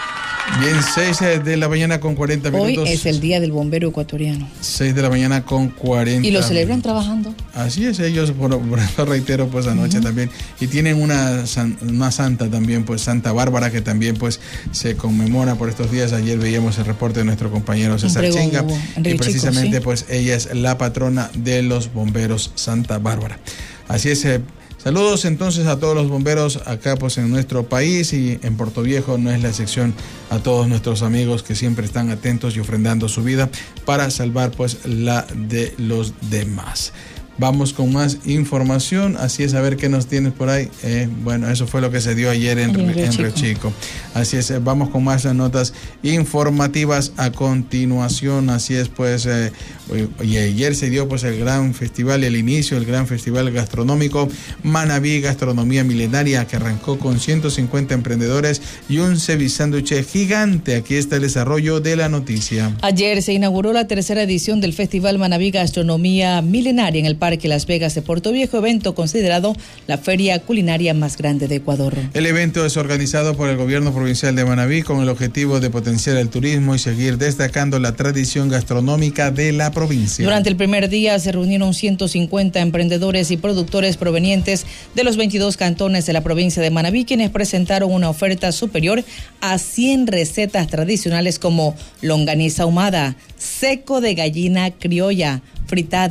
Bien, seis de la mañana con cuarenta minutos. Hoy es el Día del Bombero Ecuatoriano. seis de la mañana con cuarenta. Y lo celebran trabajando. Así es, ellos, por, por eso reitero, pues anoche uh-huh. también. Y tienen una, una santa también, pues Santa Bárbara, que también pues se conmemora por estos días. Ayer veíamos el reporte de nuestro compañero César Chinga. Y precisamente Chico, ¿sí? pues ella es la patrona de los bomberos, Santa Bárbara. Así es. Eh, Saludos entonces a todos los bomberos acá pues en nuestro país y en Portoviejo no es la excepción, a todos nuestros amigos que siempre están atentos y ofrendando su vida para salvar pues la de los demás. Vamos con más información, así es, a ver qué nos tienes por ahí. Eh, bueno, eso fue lo que se dio ayer en, en, en Río Chico. Así es, vamos con más notas informativas a continuación. Así es, pues, eh, y ayer se dio pues el gran festival, el inicio del gran festival gastronómico Manabí Gastronomía Milenaria, que arrancó con ciento cincuenta emprendedores y un ceviche gigante. Aquí está el desarrollo de la noticia. Ayer se inauguró la tercera edición del Festival Manabí Gastronomía Milenaria en el Parque Las Vegas de Portoviejo, evento considerado la feria culinaria más grande de Ecuador. El evento es organizado por el gobierno provincial de Manabí con el objetivo de potenciar el turismo y seguir destacando la tradición gastronómica de la provincia. Durante el primer día se reunieron ciento cincuenta emprendedores y productores provenientes de los veintidós cantones de la provincia de Manabí, quienes presentaron una oferta superior a cien recetas tradicionales como longaniza ahumada, seco de gallina criolla, fritada,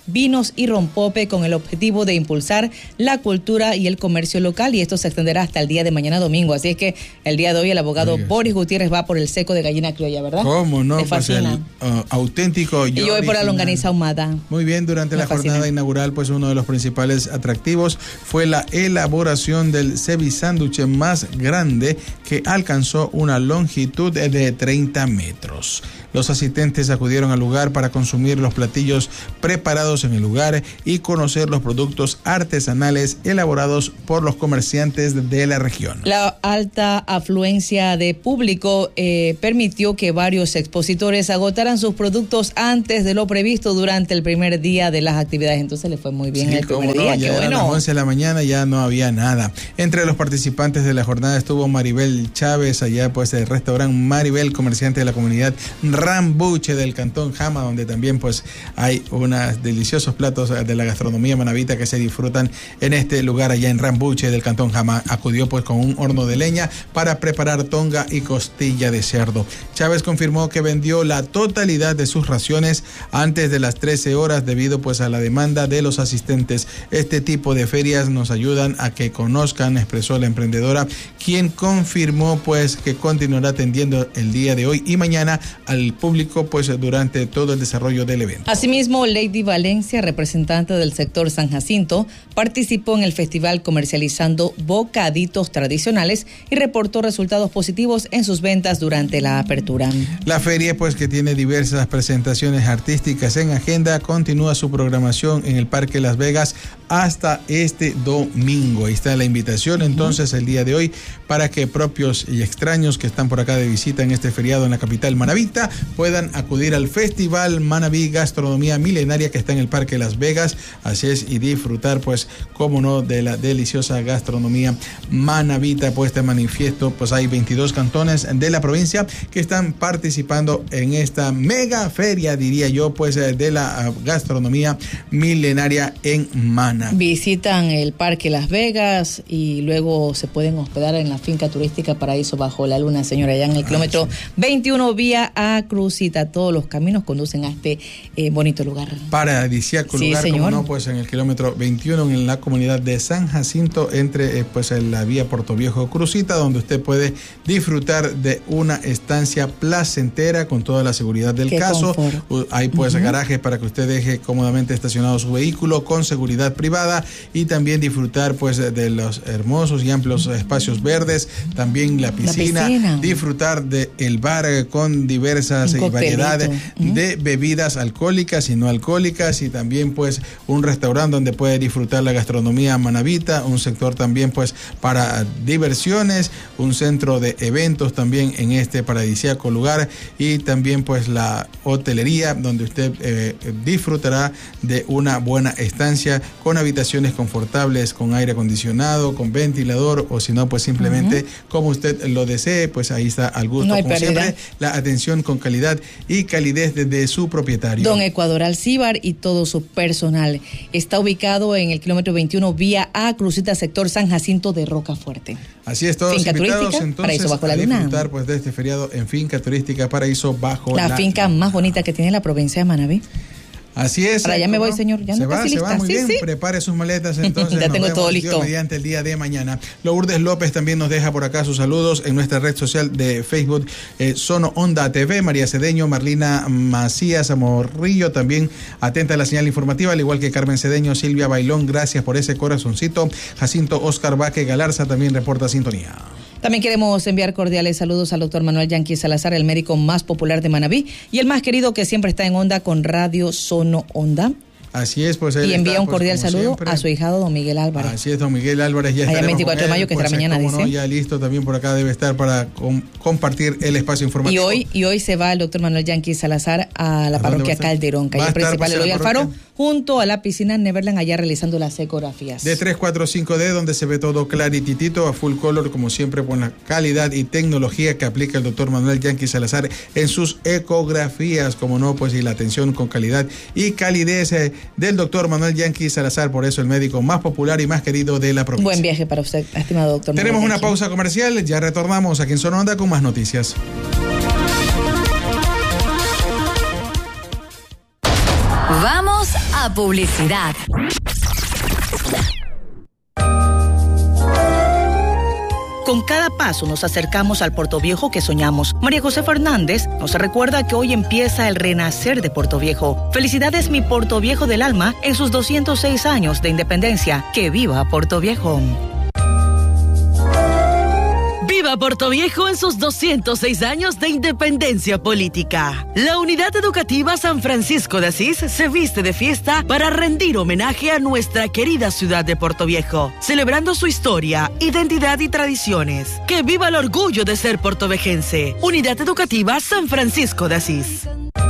vinos y rompope con el objetivo de impulsar la cultura y el comercio local, y esto se extenderá hasta el día de mañana domingo. Así es que el día de hoy el abogado Oiga, Boris Gutiérrez va por el seco de gallina criolla, ¿verdad? ¿Cómo no? Pues el uh, auténtico. Y yo voy por la longaniza ahumada. Muy bien, durante Me la fascina. jornada inaugural, pues uno de los principales atractivos fue la elaboración del ceviche sándwich más grande, que alcanzó una longitud de treinta metros. Los asistentes acudieron al lugar para consumir los platillos preparados en el lugar y conocer los productos artesanales elaborados por los comerciantes de la región. La alta afluencia de público eh, permitió que varios expositores agotaran sus productos antes de lo previsto durante el primer día de las actividades. Entonces le fue muy bien sí, el primer no, día. Ya Qué bueno. A las once de la mañana ya no había nada. Entre los participantes de la jornada estuvo Maribel Chávez, allá pues del restaurante Maribel, comerciante de la comunidad Rambuche del Cantón Jama, donde también pues hay unos deliciosos platos de la gastronomía manabita que se disfrutan en este lugar allá en Rambuche del Cantón Jama. Acudió pues con un horno de leña para preparar tonga y costilla de cerdo. Chávez confirmó que vendió la totalidad de sus raciones antes de las trece horas debido pues a la demanda de los asistentes. Este tipo de ferias nos ayudan a que conozcan, expresó la emprendedora, quien confirmó pues que continuará atendiendo el día de hoy y mañana al público pues durante todo el desarrollo del evento. Asimismo, Lady Valencia, representante del sector San Jacinto, participó en el festival comercializando bocaditos tradicionales y reportó resultados positivos en sus ventas durante la apertura. La feria, pues que tiene diversas presentaciones artísticas en agenda, continúa su programación en el Parque Las Vegas hasta este domingo. Ahí está la invitación entonces el día de hoy para que propios y extraños que están por acá de visita en este feriado en la capital manabita puedan acudir al Festival Manabí Gastronomía Milenaria que está en el Parque Las Vegas. Así es, y disfrutar pues cómo no de la deliciosa gastronomía manabita puesta en manifiesto. Pues hay veintidós cantones de la provincia que están participando en esta mega feria, diría yo, pues de la gastronomía milenaria en Manabí. Visitan el Parque Las Vegas y luego se pueden hospedar en la finca turística Paraíso Bajo la Luna, señora, allá en el ah, kilómetro sí. veintiuno vía a Crucita. Todos los caminos conducen a este eh, bonito lugar. Paradisíaco sí, lugar, señor. Como no, pues en el kilómetro veintiuno en la comunidad de San Jacinto, entre eh, pues en la vía Puerto Viejo Crucita, donde usted puede disfrutar de una estancia placentera con toda la seguridad del Qué caso. Confort. Hay pues uh-huh. garajes para que usted deje cómodamente estacionado su vehículo con seguridad privada y también disfrutar pues de los hermosos y amplios espacios verdes, también la piscina, la piscina. disfrutar de el bar con diversas variedades uh-huh. de bebidas alcohólicas y no alcohólicas, y también pues un restaurante donde puede disfrutar la gastronomía manabita, un sector también pues para diversiones, un centro de eventos también en este paradisíaco lugar, y también pues la hotelería donde usted eh, disfrutará de una buena estancia con habitaciones confortables, con aire acondicionado, con ventilador, o si no pues simplemente uh-huh. como usted lo desee, pues ahí está al gusto, no como pérdida. Siempre, la atención con calidad y calidez desde su propietario. Don Ecuador Alcíbar y todo su personal. Está ubicado en el kilómetro veintiuno vía A Crucita, sector San Jacinto de Rocafuerte. Así es, todos finca invitados entonces Paraíso Bajo la a Luna. disfrutar pues de este feriado en Finca Turística Paraíso Bajo la, la finca Luna. Más bonita que tiene la provincia de Manabí. Así es. Para allá me voy, señor. Ya se no va, casi se lista. va muy sí, bien. Sí. Prepare sus maletas entonces. Ya tengo todo listo. Mediante el día de mañana. Lourdes López también nos deja por acá sus saludos en nuestra red social de Facebook, eh, Sono Onda T V. María Cedeño, Marlina Macías Amorrillo también atenta a la señal informativa, al igual que Carmen Cedeño, Silvia Bailón, gracias por ese corazoncito. Jacinto Oscar Vaque Galarza también reporta sintonía. También queremos enviar cordiales saludos al doctor Manuel Yanqui Salazar, el médico más popular de Manabí y el más querido, que siempre está en onda con Radio Sono Onda. Así es, pues él y envía está, un cordial pues, saludo siempre. a su hijado, don Miguel Álvarez. Así es, don Miguel Álvarez. Ya allá el veinticuatro de mayo, que pues, será mañana, dice. No, ya listo, también por acá debe estar para com- compartir el espacio informativo. Y hoy, y hoy se va el doctor Manuel Yanqui Salazar a la parroquia Calderón, calle principal Eloy Alfaro, junto a la piscina Neverland, allá realizando las ecografías. De tres cuatro cinco D, donde se ve todo clarititito, a full color, como siempre, con la calidad y tecnología que aplica el doctor Manuel Yanqui Salazar en sus ecografías, como no, pues, y la atención con calidad y calidez eh, del doctor Manuel Yanqui Salazar, por eso el médico más popular y más querido de la provincia. Buen viaje para usted, estimado doctor. Tenemos Manuel una Yanqui. pausa comercial, ya retornamos aquí en Sono Onda con más noticias. Vamos a a publicidad. Con cada paso nos acercamos al Puerto Viejo que soñamos. María José Fernández nos recuerda que hoy empieza el renacer de Puerto Viejo. Felicidades, mi Puerto Viejo del alma, en sus doscientos seis años de independencia. ¡Que viva Puerto Viejo! ¡Viva Puerto Viejo en sus doscientos seis años de independencia política! La Unidad Educativa San Francisco de Asís se viste de fiesta para rendir homenaje a nuestra querida ciudad de Puerto Viejo, celebrando su historia, identidad y tradiciones. ¡Que viva el orgullo de ser puertovejense! Unidad Educativa San Francisco de Asís.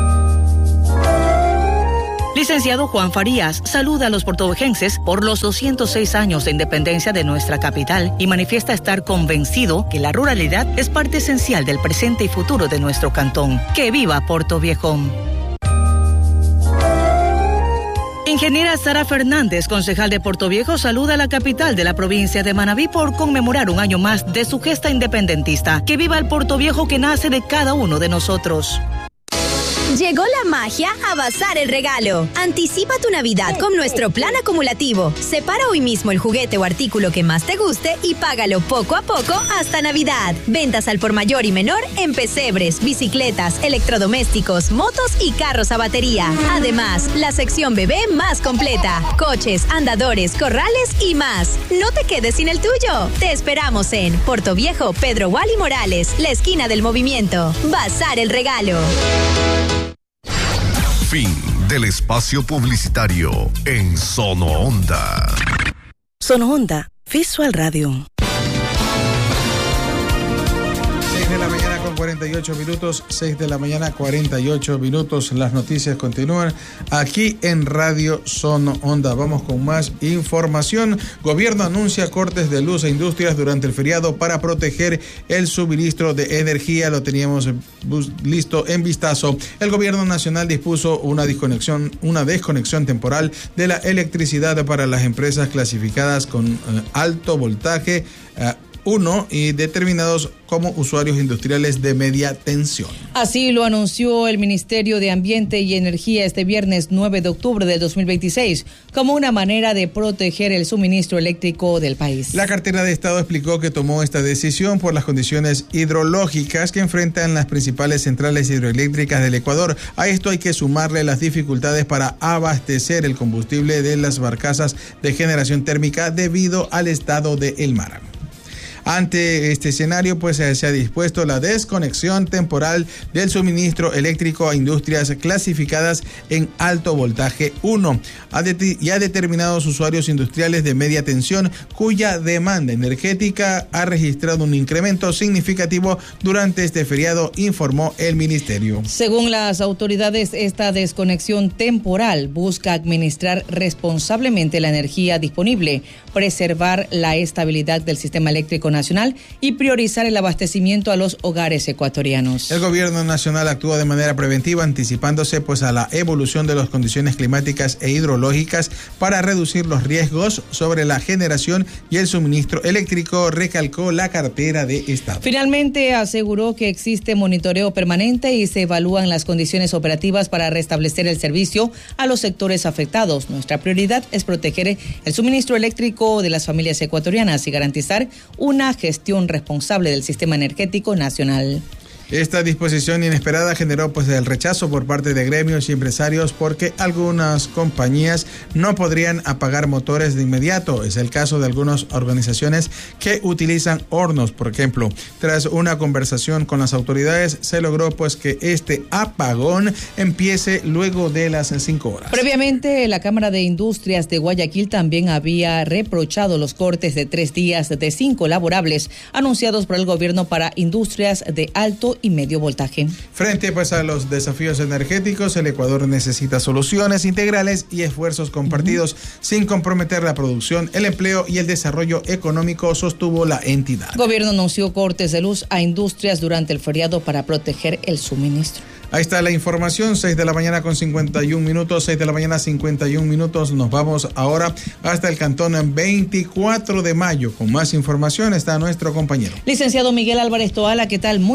Licenciado Juan Farías saluda a los puertovejenses por los doscientos seis años de independencia de nuestra capital y manifiesta estar convencido que la ruralidad es parte esencial del presente y futuro de nuestro cantón. ¡Que viva Puerto Viejo! Ingeniera Sara Fernández, concejal de Puerto Viejo, saluda a la capital de la provincia de Manabí por conmemorar un año más de su gesta independentista. ¡Que viva el Puerto Viejo que nace de cada uno de nosotros! Llegó la magia a Bazar el Regalo. Anticipa tu Navidad con nuestro plan acumulativo. Separa hoy mismo el juguete o artículo que más te guste y págalo poco a poco hasta Navidad. Ventas al por mayor y menor en pesebres, bicicletas, electrodomésticos, motos y carros a batería. Además, la sección bebé más completa. Coches, andadores, corrales y más. No te quedes sin el tuyo. Te esperamos en Puerto Viejo, Pedro Wally Morales, la esquina del movimiento. Bazar el Regalo. Fin del espacio publicitario en Sono Onda. Sono Onda, Visual Radio. seis de la mañana con cuarenta y ocho minutos, seis de la mañana cuarenta y ocho minutos. Las noticias continúan aquí en Radio Sono Onda. Vamos con más información. Gobierno anuncia cortes de luz a industrias durante el feriado para proteger el suministro de energía. Lo teníamos listo en vistazo. El gobierno nacional dispuso una desconexión, una desconexión temporal de la electricidad para las empresas clasificadas con eh, alto voltaje eh, uno y determinados como usuarios industriales de media tensión. Así lo anunció el Ministerio de Ambiente y Energía este viernes nueve de octubre del dos mil veintiséis como una manera de proteger el suministro eléctrico del país. La cartera de Estado explicó que tomó esta decisión por las condiciones hidrológicas que enfrentan las principales centrales hidroeléctricas del Ecuador. A esto hay que sumarle las dificultades para abastecer el combustible de las barcazas de generación térmica debido al estado del mar. Ante este escenario, pues se ha dispuesto la desconexión temporal del suministro eléctrico a industrias clasificadas en alto voltaje uno y a determinados usuarios industriales de media tensión cuya demanda energética ha registrado un incremento significativo durante este feriado, informó el ministerio. Según las autoridades, esta desconexión temporal busca administrar responsablemente la energía disponible, preservar la estabilidad del sistema eléctrico nacional y priorizar el abastecimiento a los hogares ecuatorianos. El gobierno nacional actúa de manera preventiva, anticipándose pues a la evolución de las condiciones climáticas e hidrológicas para reducir los riesgos sobre la generación y el suministro eléctrico, recalcó la cartera de Estado. Finalmente aseguró que existe monitoreo permanente y se evalúan las condiciones operativas para restablecer el servicio a los sectores afectados. Nuestra prioridad es proteger el suministro eléctrico de las familias ecuatorianas y garantizar una gestión responsable del sistema energético nacional. Esta disposición inesperada generó pues el rechazo por parte de gremios y empresarios porque algunas compañías no podrían apagar motores de inmediato. Es el caso de algunas organizaciones que utilizan hornos, por ejemplo. Tras una conversación con las autoridades, se logró pues que este apagón empiece luego de las cinco horas. Previamente, la Cámara de Industrias de Guayaquil también había reprochado los cortes de tres días de cinco laborables anunciados por el gobierno para industrias de alto y medio voltaje. Frente pues a los desafíos energéticos, el Ecuador necesita soluciones integrales y esfuerzos compartidos uh-huh. sin comprometer la producción, el empleo y el desarrollo económico, sostuvo la entidad. El gobierno anunció cortes de luz a industrias durante el feriado para proteger el suministro. Ahí está la información, seis de la mañana con cincuenta y un minutos, seis de la mañana cincuenta y un minutos. Nos vamos ahora hasta el cantón veinticuatro de mayo. Con más información está nuestro compañero. Licenciado Miguel Álvarez Toala, ¿qué tal? Muy buenos días.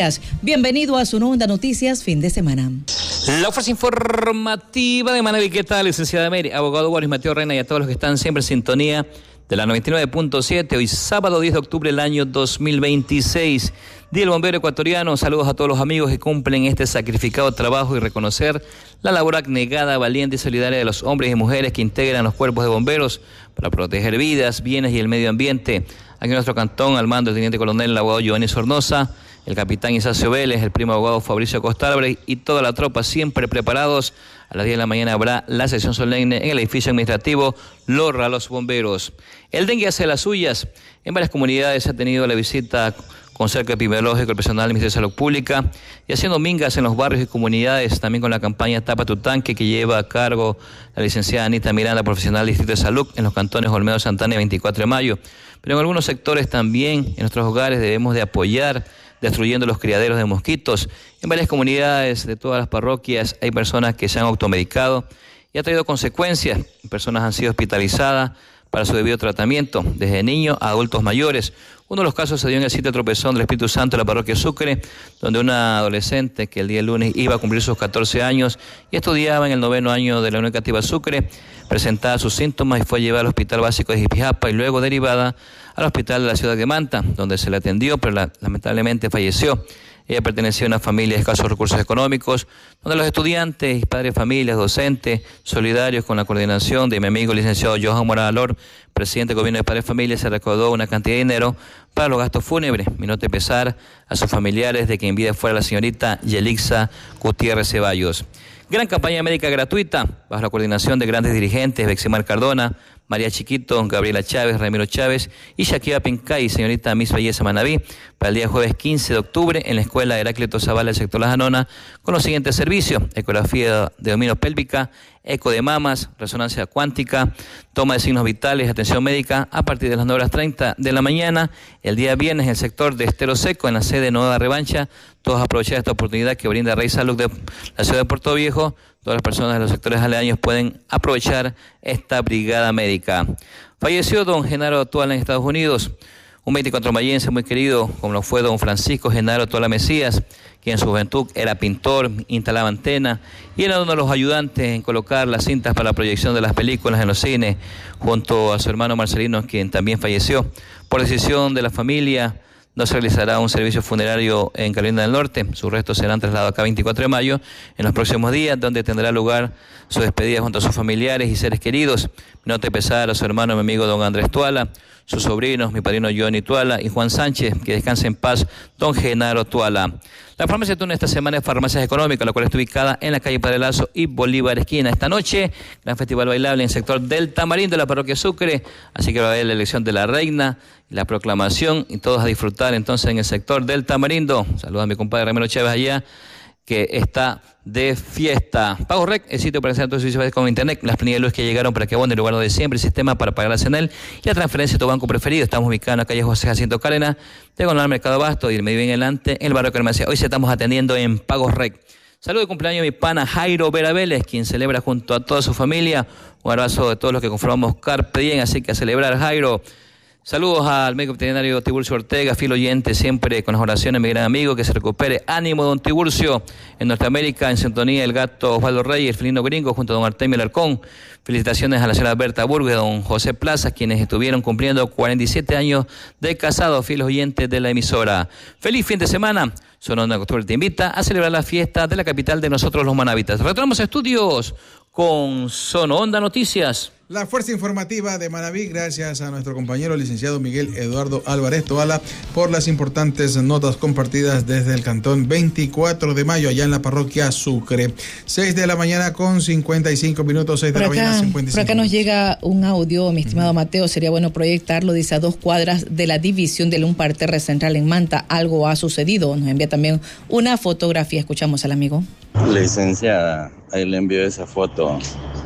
días. Bienvenido a Sonó Onda Noticias, fin de semana. La fuerza informativa de Manaví. ¿Qué tal, licenciada Mary? Abogado Boris Mateo Reina y a todos los que están siempre en sintonía de la noventa y nueve punto siete. Hoy sábado diez de octubre del año dos mil veintiséis. Día del Bombero Ecuatoriano. Saludos a todos los amigos que cumplen este sacrificado trabajo y reconocer la labor abnegada, valiente y solidaria de los hombres y mujeres que integran los cuerpos de bomberos para proteger vidas, bienes y el medio ambiente. Aquí en nuestro cantón, al mando del teniente coronel, el abogado Giovanni Sornosa, el capitán Isacio Vélez, el primo abogado Fabricio Costalbre y toda la tropa siempre preparados. A las diez de la mañana habrá la sesión solemne en el edificio administrativo Lorra Los Bomberos. El dengue hace las suyas. En varias comunidades se ha tenido la visita con cerco epidemiológico el personal del Ministerio de Salud Pública y haciendo mingas en los barrios y comunidades, también con la campaña Tapa tu Tanque que lleva a cargo la licenciada Anita Miranda, profesional del Distrito de Salud en los cantones Olmedo, Santana y veinticuatro de mayo. Pero en algunos sectores también, en nuestros hogares, debemos de apoyar destruyendo los criaderos de mosquitos. En varias comunidades de todas las parroquias hay personas que se han automedicado y ha traído consecuencias. Personas han sido hospitalizadas para su debido tratamiento, desde niños a adultos mayores. Uno de los casos se dio en el sitio Tropezón del Espíritu Santo de la parroquia Sucre, donde una adolescente que el día lunes iba a cumplir sus catorce años y estudiaba en el noveno año de la Unión Educativa Sucre, presentaba sus síntomas y fue llevada al Hospital Básico de Jipijapa y luego derivada al Hospital de la Ciudad de Manta, donde se le atendió, pero la, lamentablemente falleció. Ella pertenecía a una familia de escasos recursos económicos, donde los estudiantes, padres de familias, docentes, solidarios con la coordinación de mi amigo licenciado Johan Moralor, presidente del gobierno de Padres de Familia, se recaudó una cantidad de dinero para los gastos fúnebres. Mi nota de pesar a sus familiares de que en vida fuera la señorita Yelixa Gutiérrez Ceballos. Gran campaña médica gratuita, bajo la coordinación de grandes dirigentes, Beximar Cardona, María Chiquito, Gabriela Chávez, Ramiro Chávez y Shakira Pincay, señorita Miss Belleza Manaví, para el día jueves quince de octubre en la Escuela Heráclito Zavala del sector La Janona, con los siguientes servicios: ecografía de dominio pélvica, eco de mamas, resonancia cuántica, toma de signos vitales, atención médica a partir de las nueve horas treinta de la mañana. El día viernes en el sector de Estero Seco, en la sede Nueva Revancha. Todos aprovechar esta oportunidad que brinda Rey Salud de la ciudad de Puerto Viejo. Todas las personas de los sectores aledaños pueden aprovechar esta brigada médica. Falleció don Genaro Tuala en Estados Unidos, un veinticuatro mayense muy querido, como lo fue don Francisco Genaro Tuala Mesías, quien en su juventud era pintor, instalaba antena y era uno de los ayudantes en colocar las cintas para la proyección de las películas en los cines, junto a su hermano Marcelino, quien también falleció. Por decisión de la familia, no se realizará un servicio funerario en Carolina del Norte. Sus restos serán trasladados acá veinticuatro de mayo en los próximos días, donde tendrá lugar su despedida junto a sus familiares y seres queridos. Mi nota de pesar a su hermano, mi amigo don Andrés Tuala, sus sobrinos, mi padrino Johnny Tuala y Juan Sánchez, que descanse en paz, don Genaro Tuala. La farmacia Tuna esta semana es Farmacias Económicas, la cual está ubicada en la calle Padre Lazo y Bolívar Esquina. Esta noche, gran festival bailable en el sector del Tamarindo de la parroquia Sucre, así que va a haber la elección de la reina, la proclamación y todos a disfrutar entonces en el sector del Tamarindo. Saludos a mi compadre Ramiro Chávez allá, que está de fiesta. Pago Rec, el sitio para hacer todos los servicios como internet, las planillas de luz que llegaron para que abone el lugar de siempre, el sistema para pagar la CENEL y la transferencia de tu banco preferido. Estamos ubicados en la calle José Jacinto Cárdenas, diagonal Mercado Abasto y el medio bien adelante en el barrio Carmencía. Hoy se estamos atendiendo en Pagos Rec. Saludo de cumpleaños a mi pana Jairo Vera Vélez, quien celebra junto a toda su familia. Un abrazo de todos los que conformamos Carpe Diem, así que a celebrar, Jairo. Saludos al médico veterinario Tiburcio Ortega, fiel oyente, siempre con las oraciones, mi gran amigo, que se recupere. Ánimo, don Tiburcio. En Norteamérica, en sintonía, el gato Osvaldo Reyes, el felino gringo, junto a don Artemio Alarcón. Felicitaciones a la señora Berta Burgos y a don José Plaza, quienes estuvieron cumpliendo cuarenta y siete años de casados, fieles oyentes de la emisora. Feliz fin de semana. Sonó Onda Costumbre te invita a celebrar la fiesta de la capital de nosotros los manavitas. Retornamos a estudios con Sonó Onda Noticias. La fuerza informativa de Manaví, gracias a nuestro compañero licenciado Miguel Eduardo Álvarez Toala por las importantes notas compartidas desde el cantón veinticuatro de mayo, allá en la parroquia Sucre. seis de la mañana con cincuenta y cinco minutos, seis de la mañana cincuenta y cinco. Por acá nos llega un audio, mi estimado uh-huh. Mateo, sería bueno proyectarlo, dice: a dos cuadras de la división del un parterre central en Manta, algo ha sucedido. Nos envía también una fotografía, escuchamos al amigo. Licenciada, ahí le envío esa foto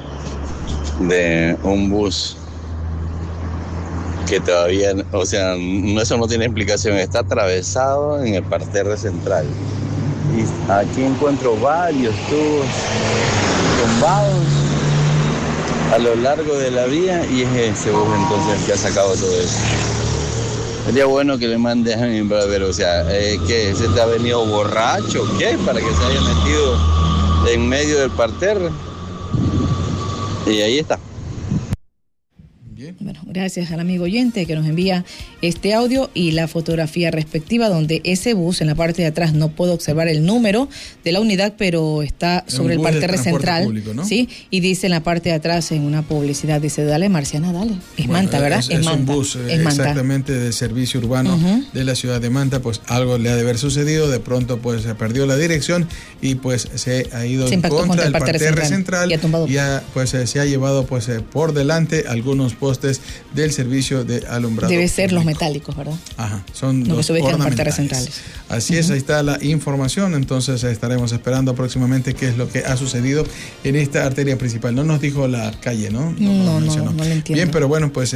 de un bus que todavía, o sea, eso no tiene explicación, está atravesado en el parterre central. Y aquí encuentro varios tubos tumbados a lo largo de la vía y es ese bus entonces que ha sacado todo eso. Sería bueno que le mandes a mi brother, o sea, eh, ¿qué? ¿Se te ha venido borracho? ¿Qué? Para que se haya metido en medio del parterre. Y ahí está. Bueno, gracias al amigo oyente que nos envía este audio y la fotografía respectiva, donde ese bus en la parte de atrás, no puedo observar el número de la unidad, pero está sobre el parterre central, público, ¿no? Sí, y dice en la parte de atrás en una publicidad, dice, dale Marciana, dale. Es bueno, Manta, ¿verdad? Es, es, es Manta. un bus eh, es exactamente de servicio urbano uh-huh. de la ciudad de Manta, pues algo le ha de haber sucedido, de pronto pues se perdió la dirección y pues se ha ido se en contra del parterre, parterre central, central y, y ha, pues eh, se ha llevado pues eh, por delante algunos postes del servicio de alumbrado. Debe ser los metálicos, ¿verdad? Ajá, son los que se ubican en parterres centrales. Así uh-huh. es, ahí está la información, entonces estaremos esperando próximamente qué es lo que ha sucedido en esta arteria principal. No nos dijo la calle, ¿no? No, no, no, no, no lo entiendo. Bien, pero bueno, pues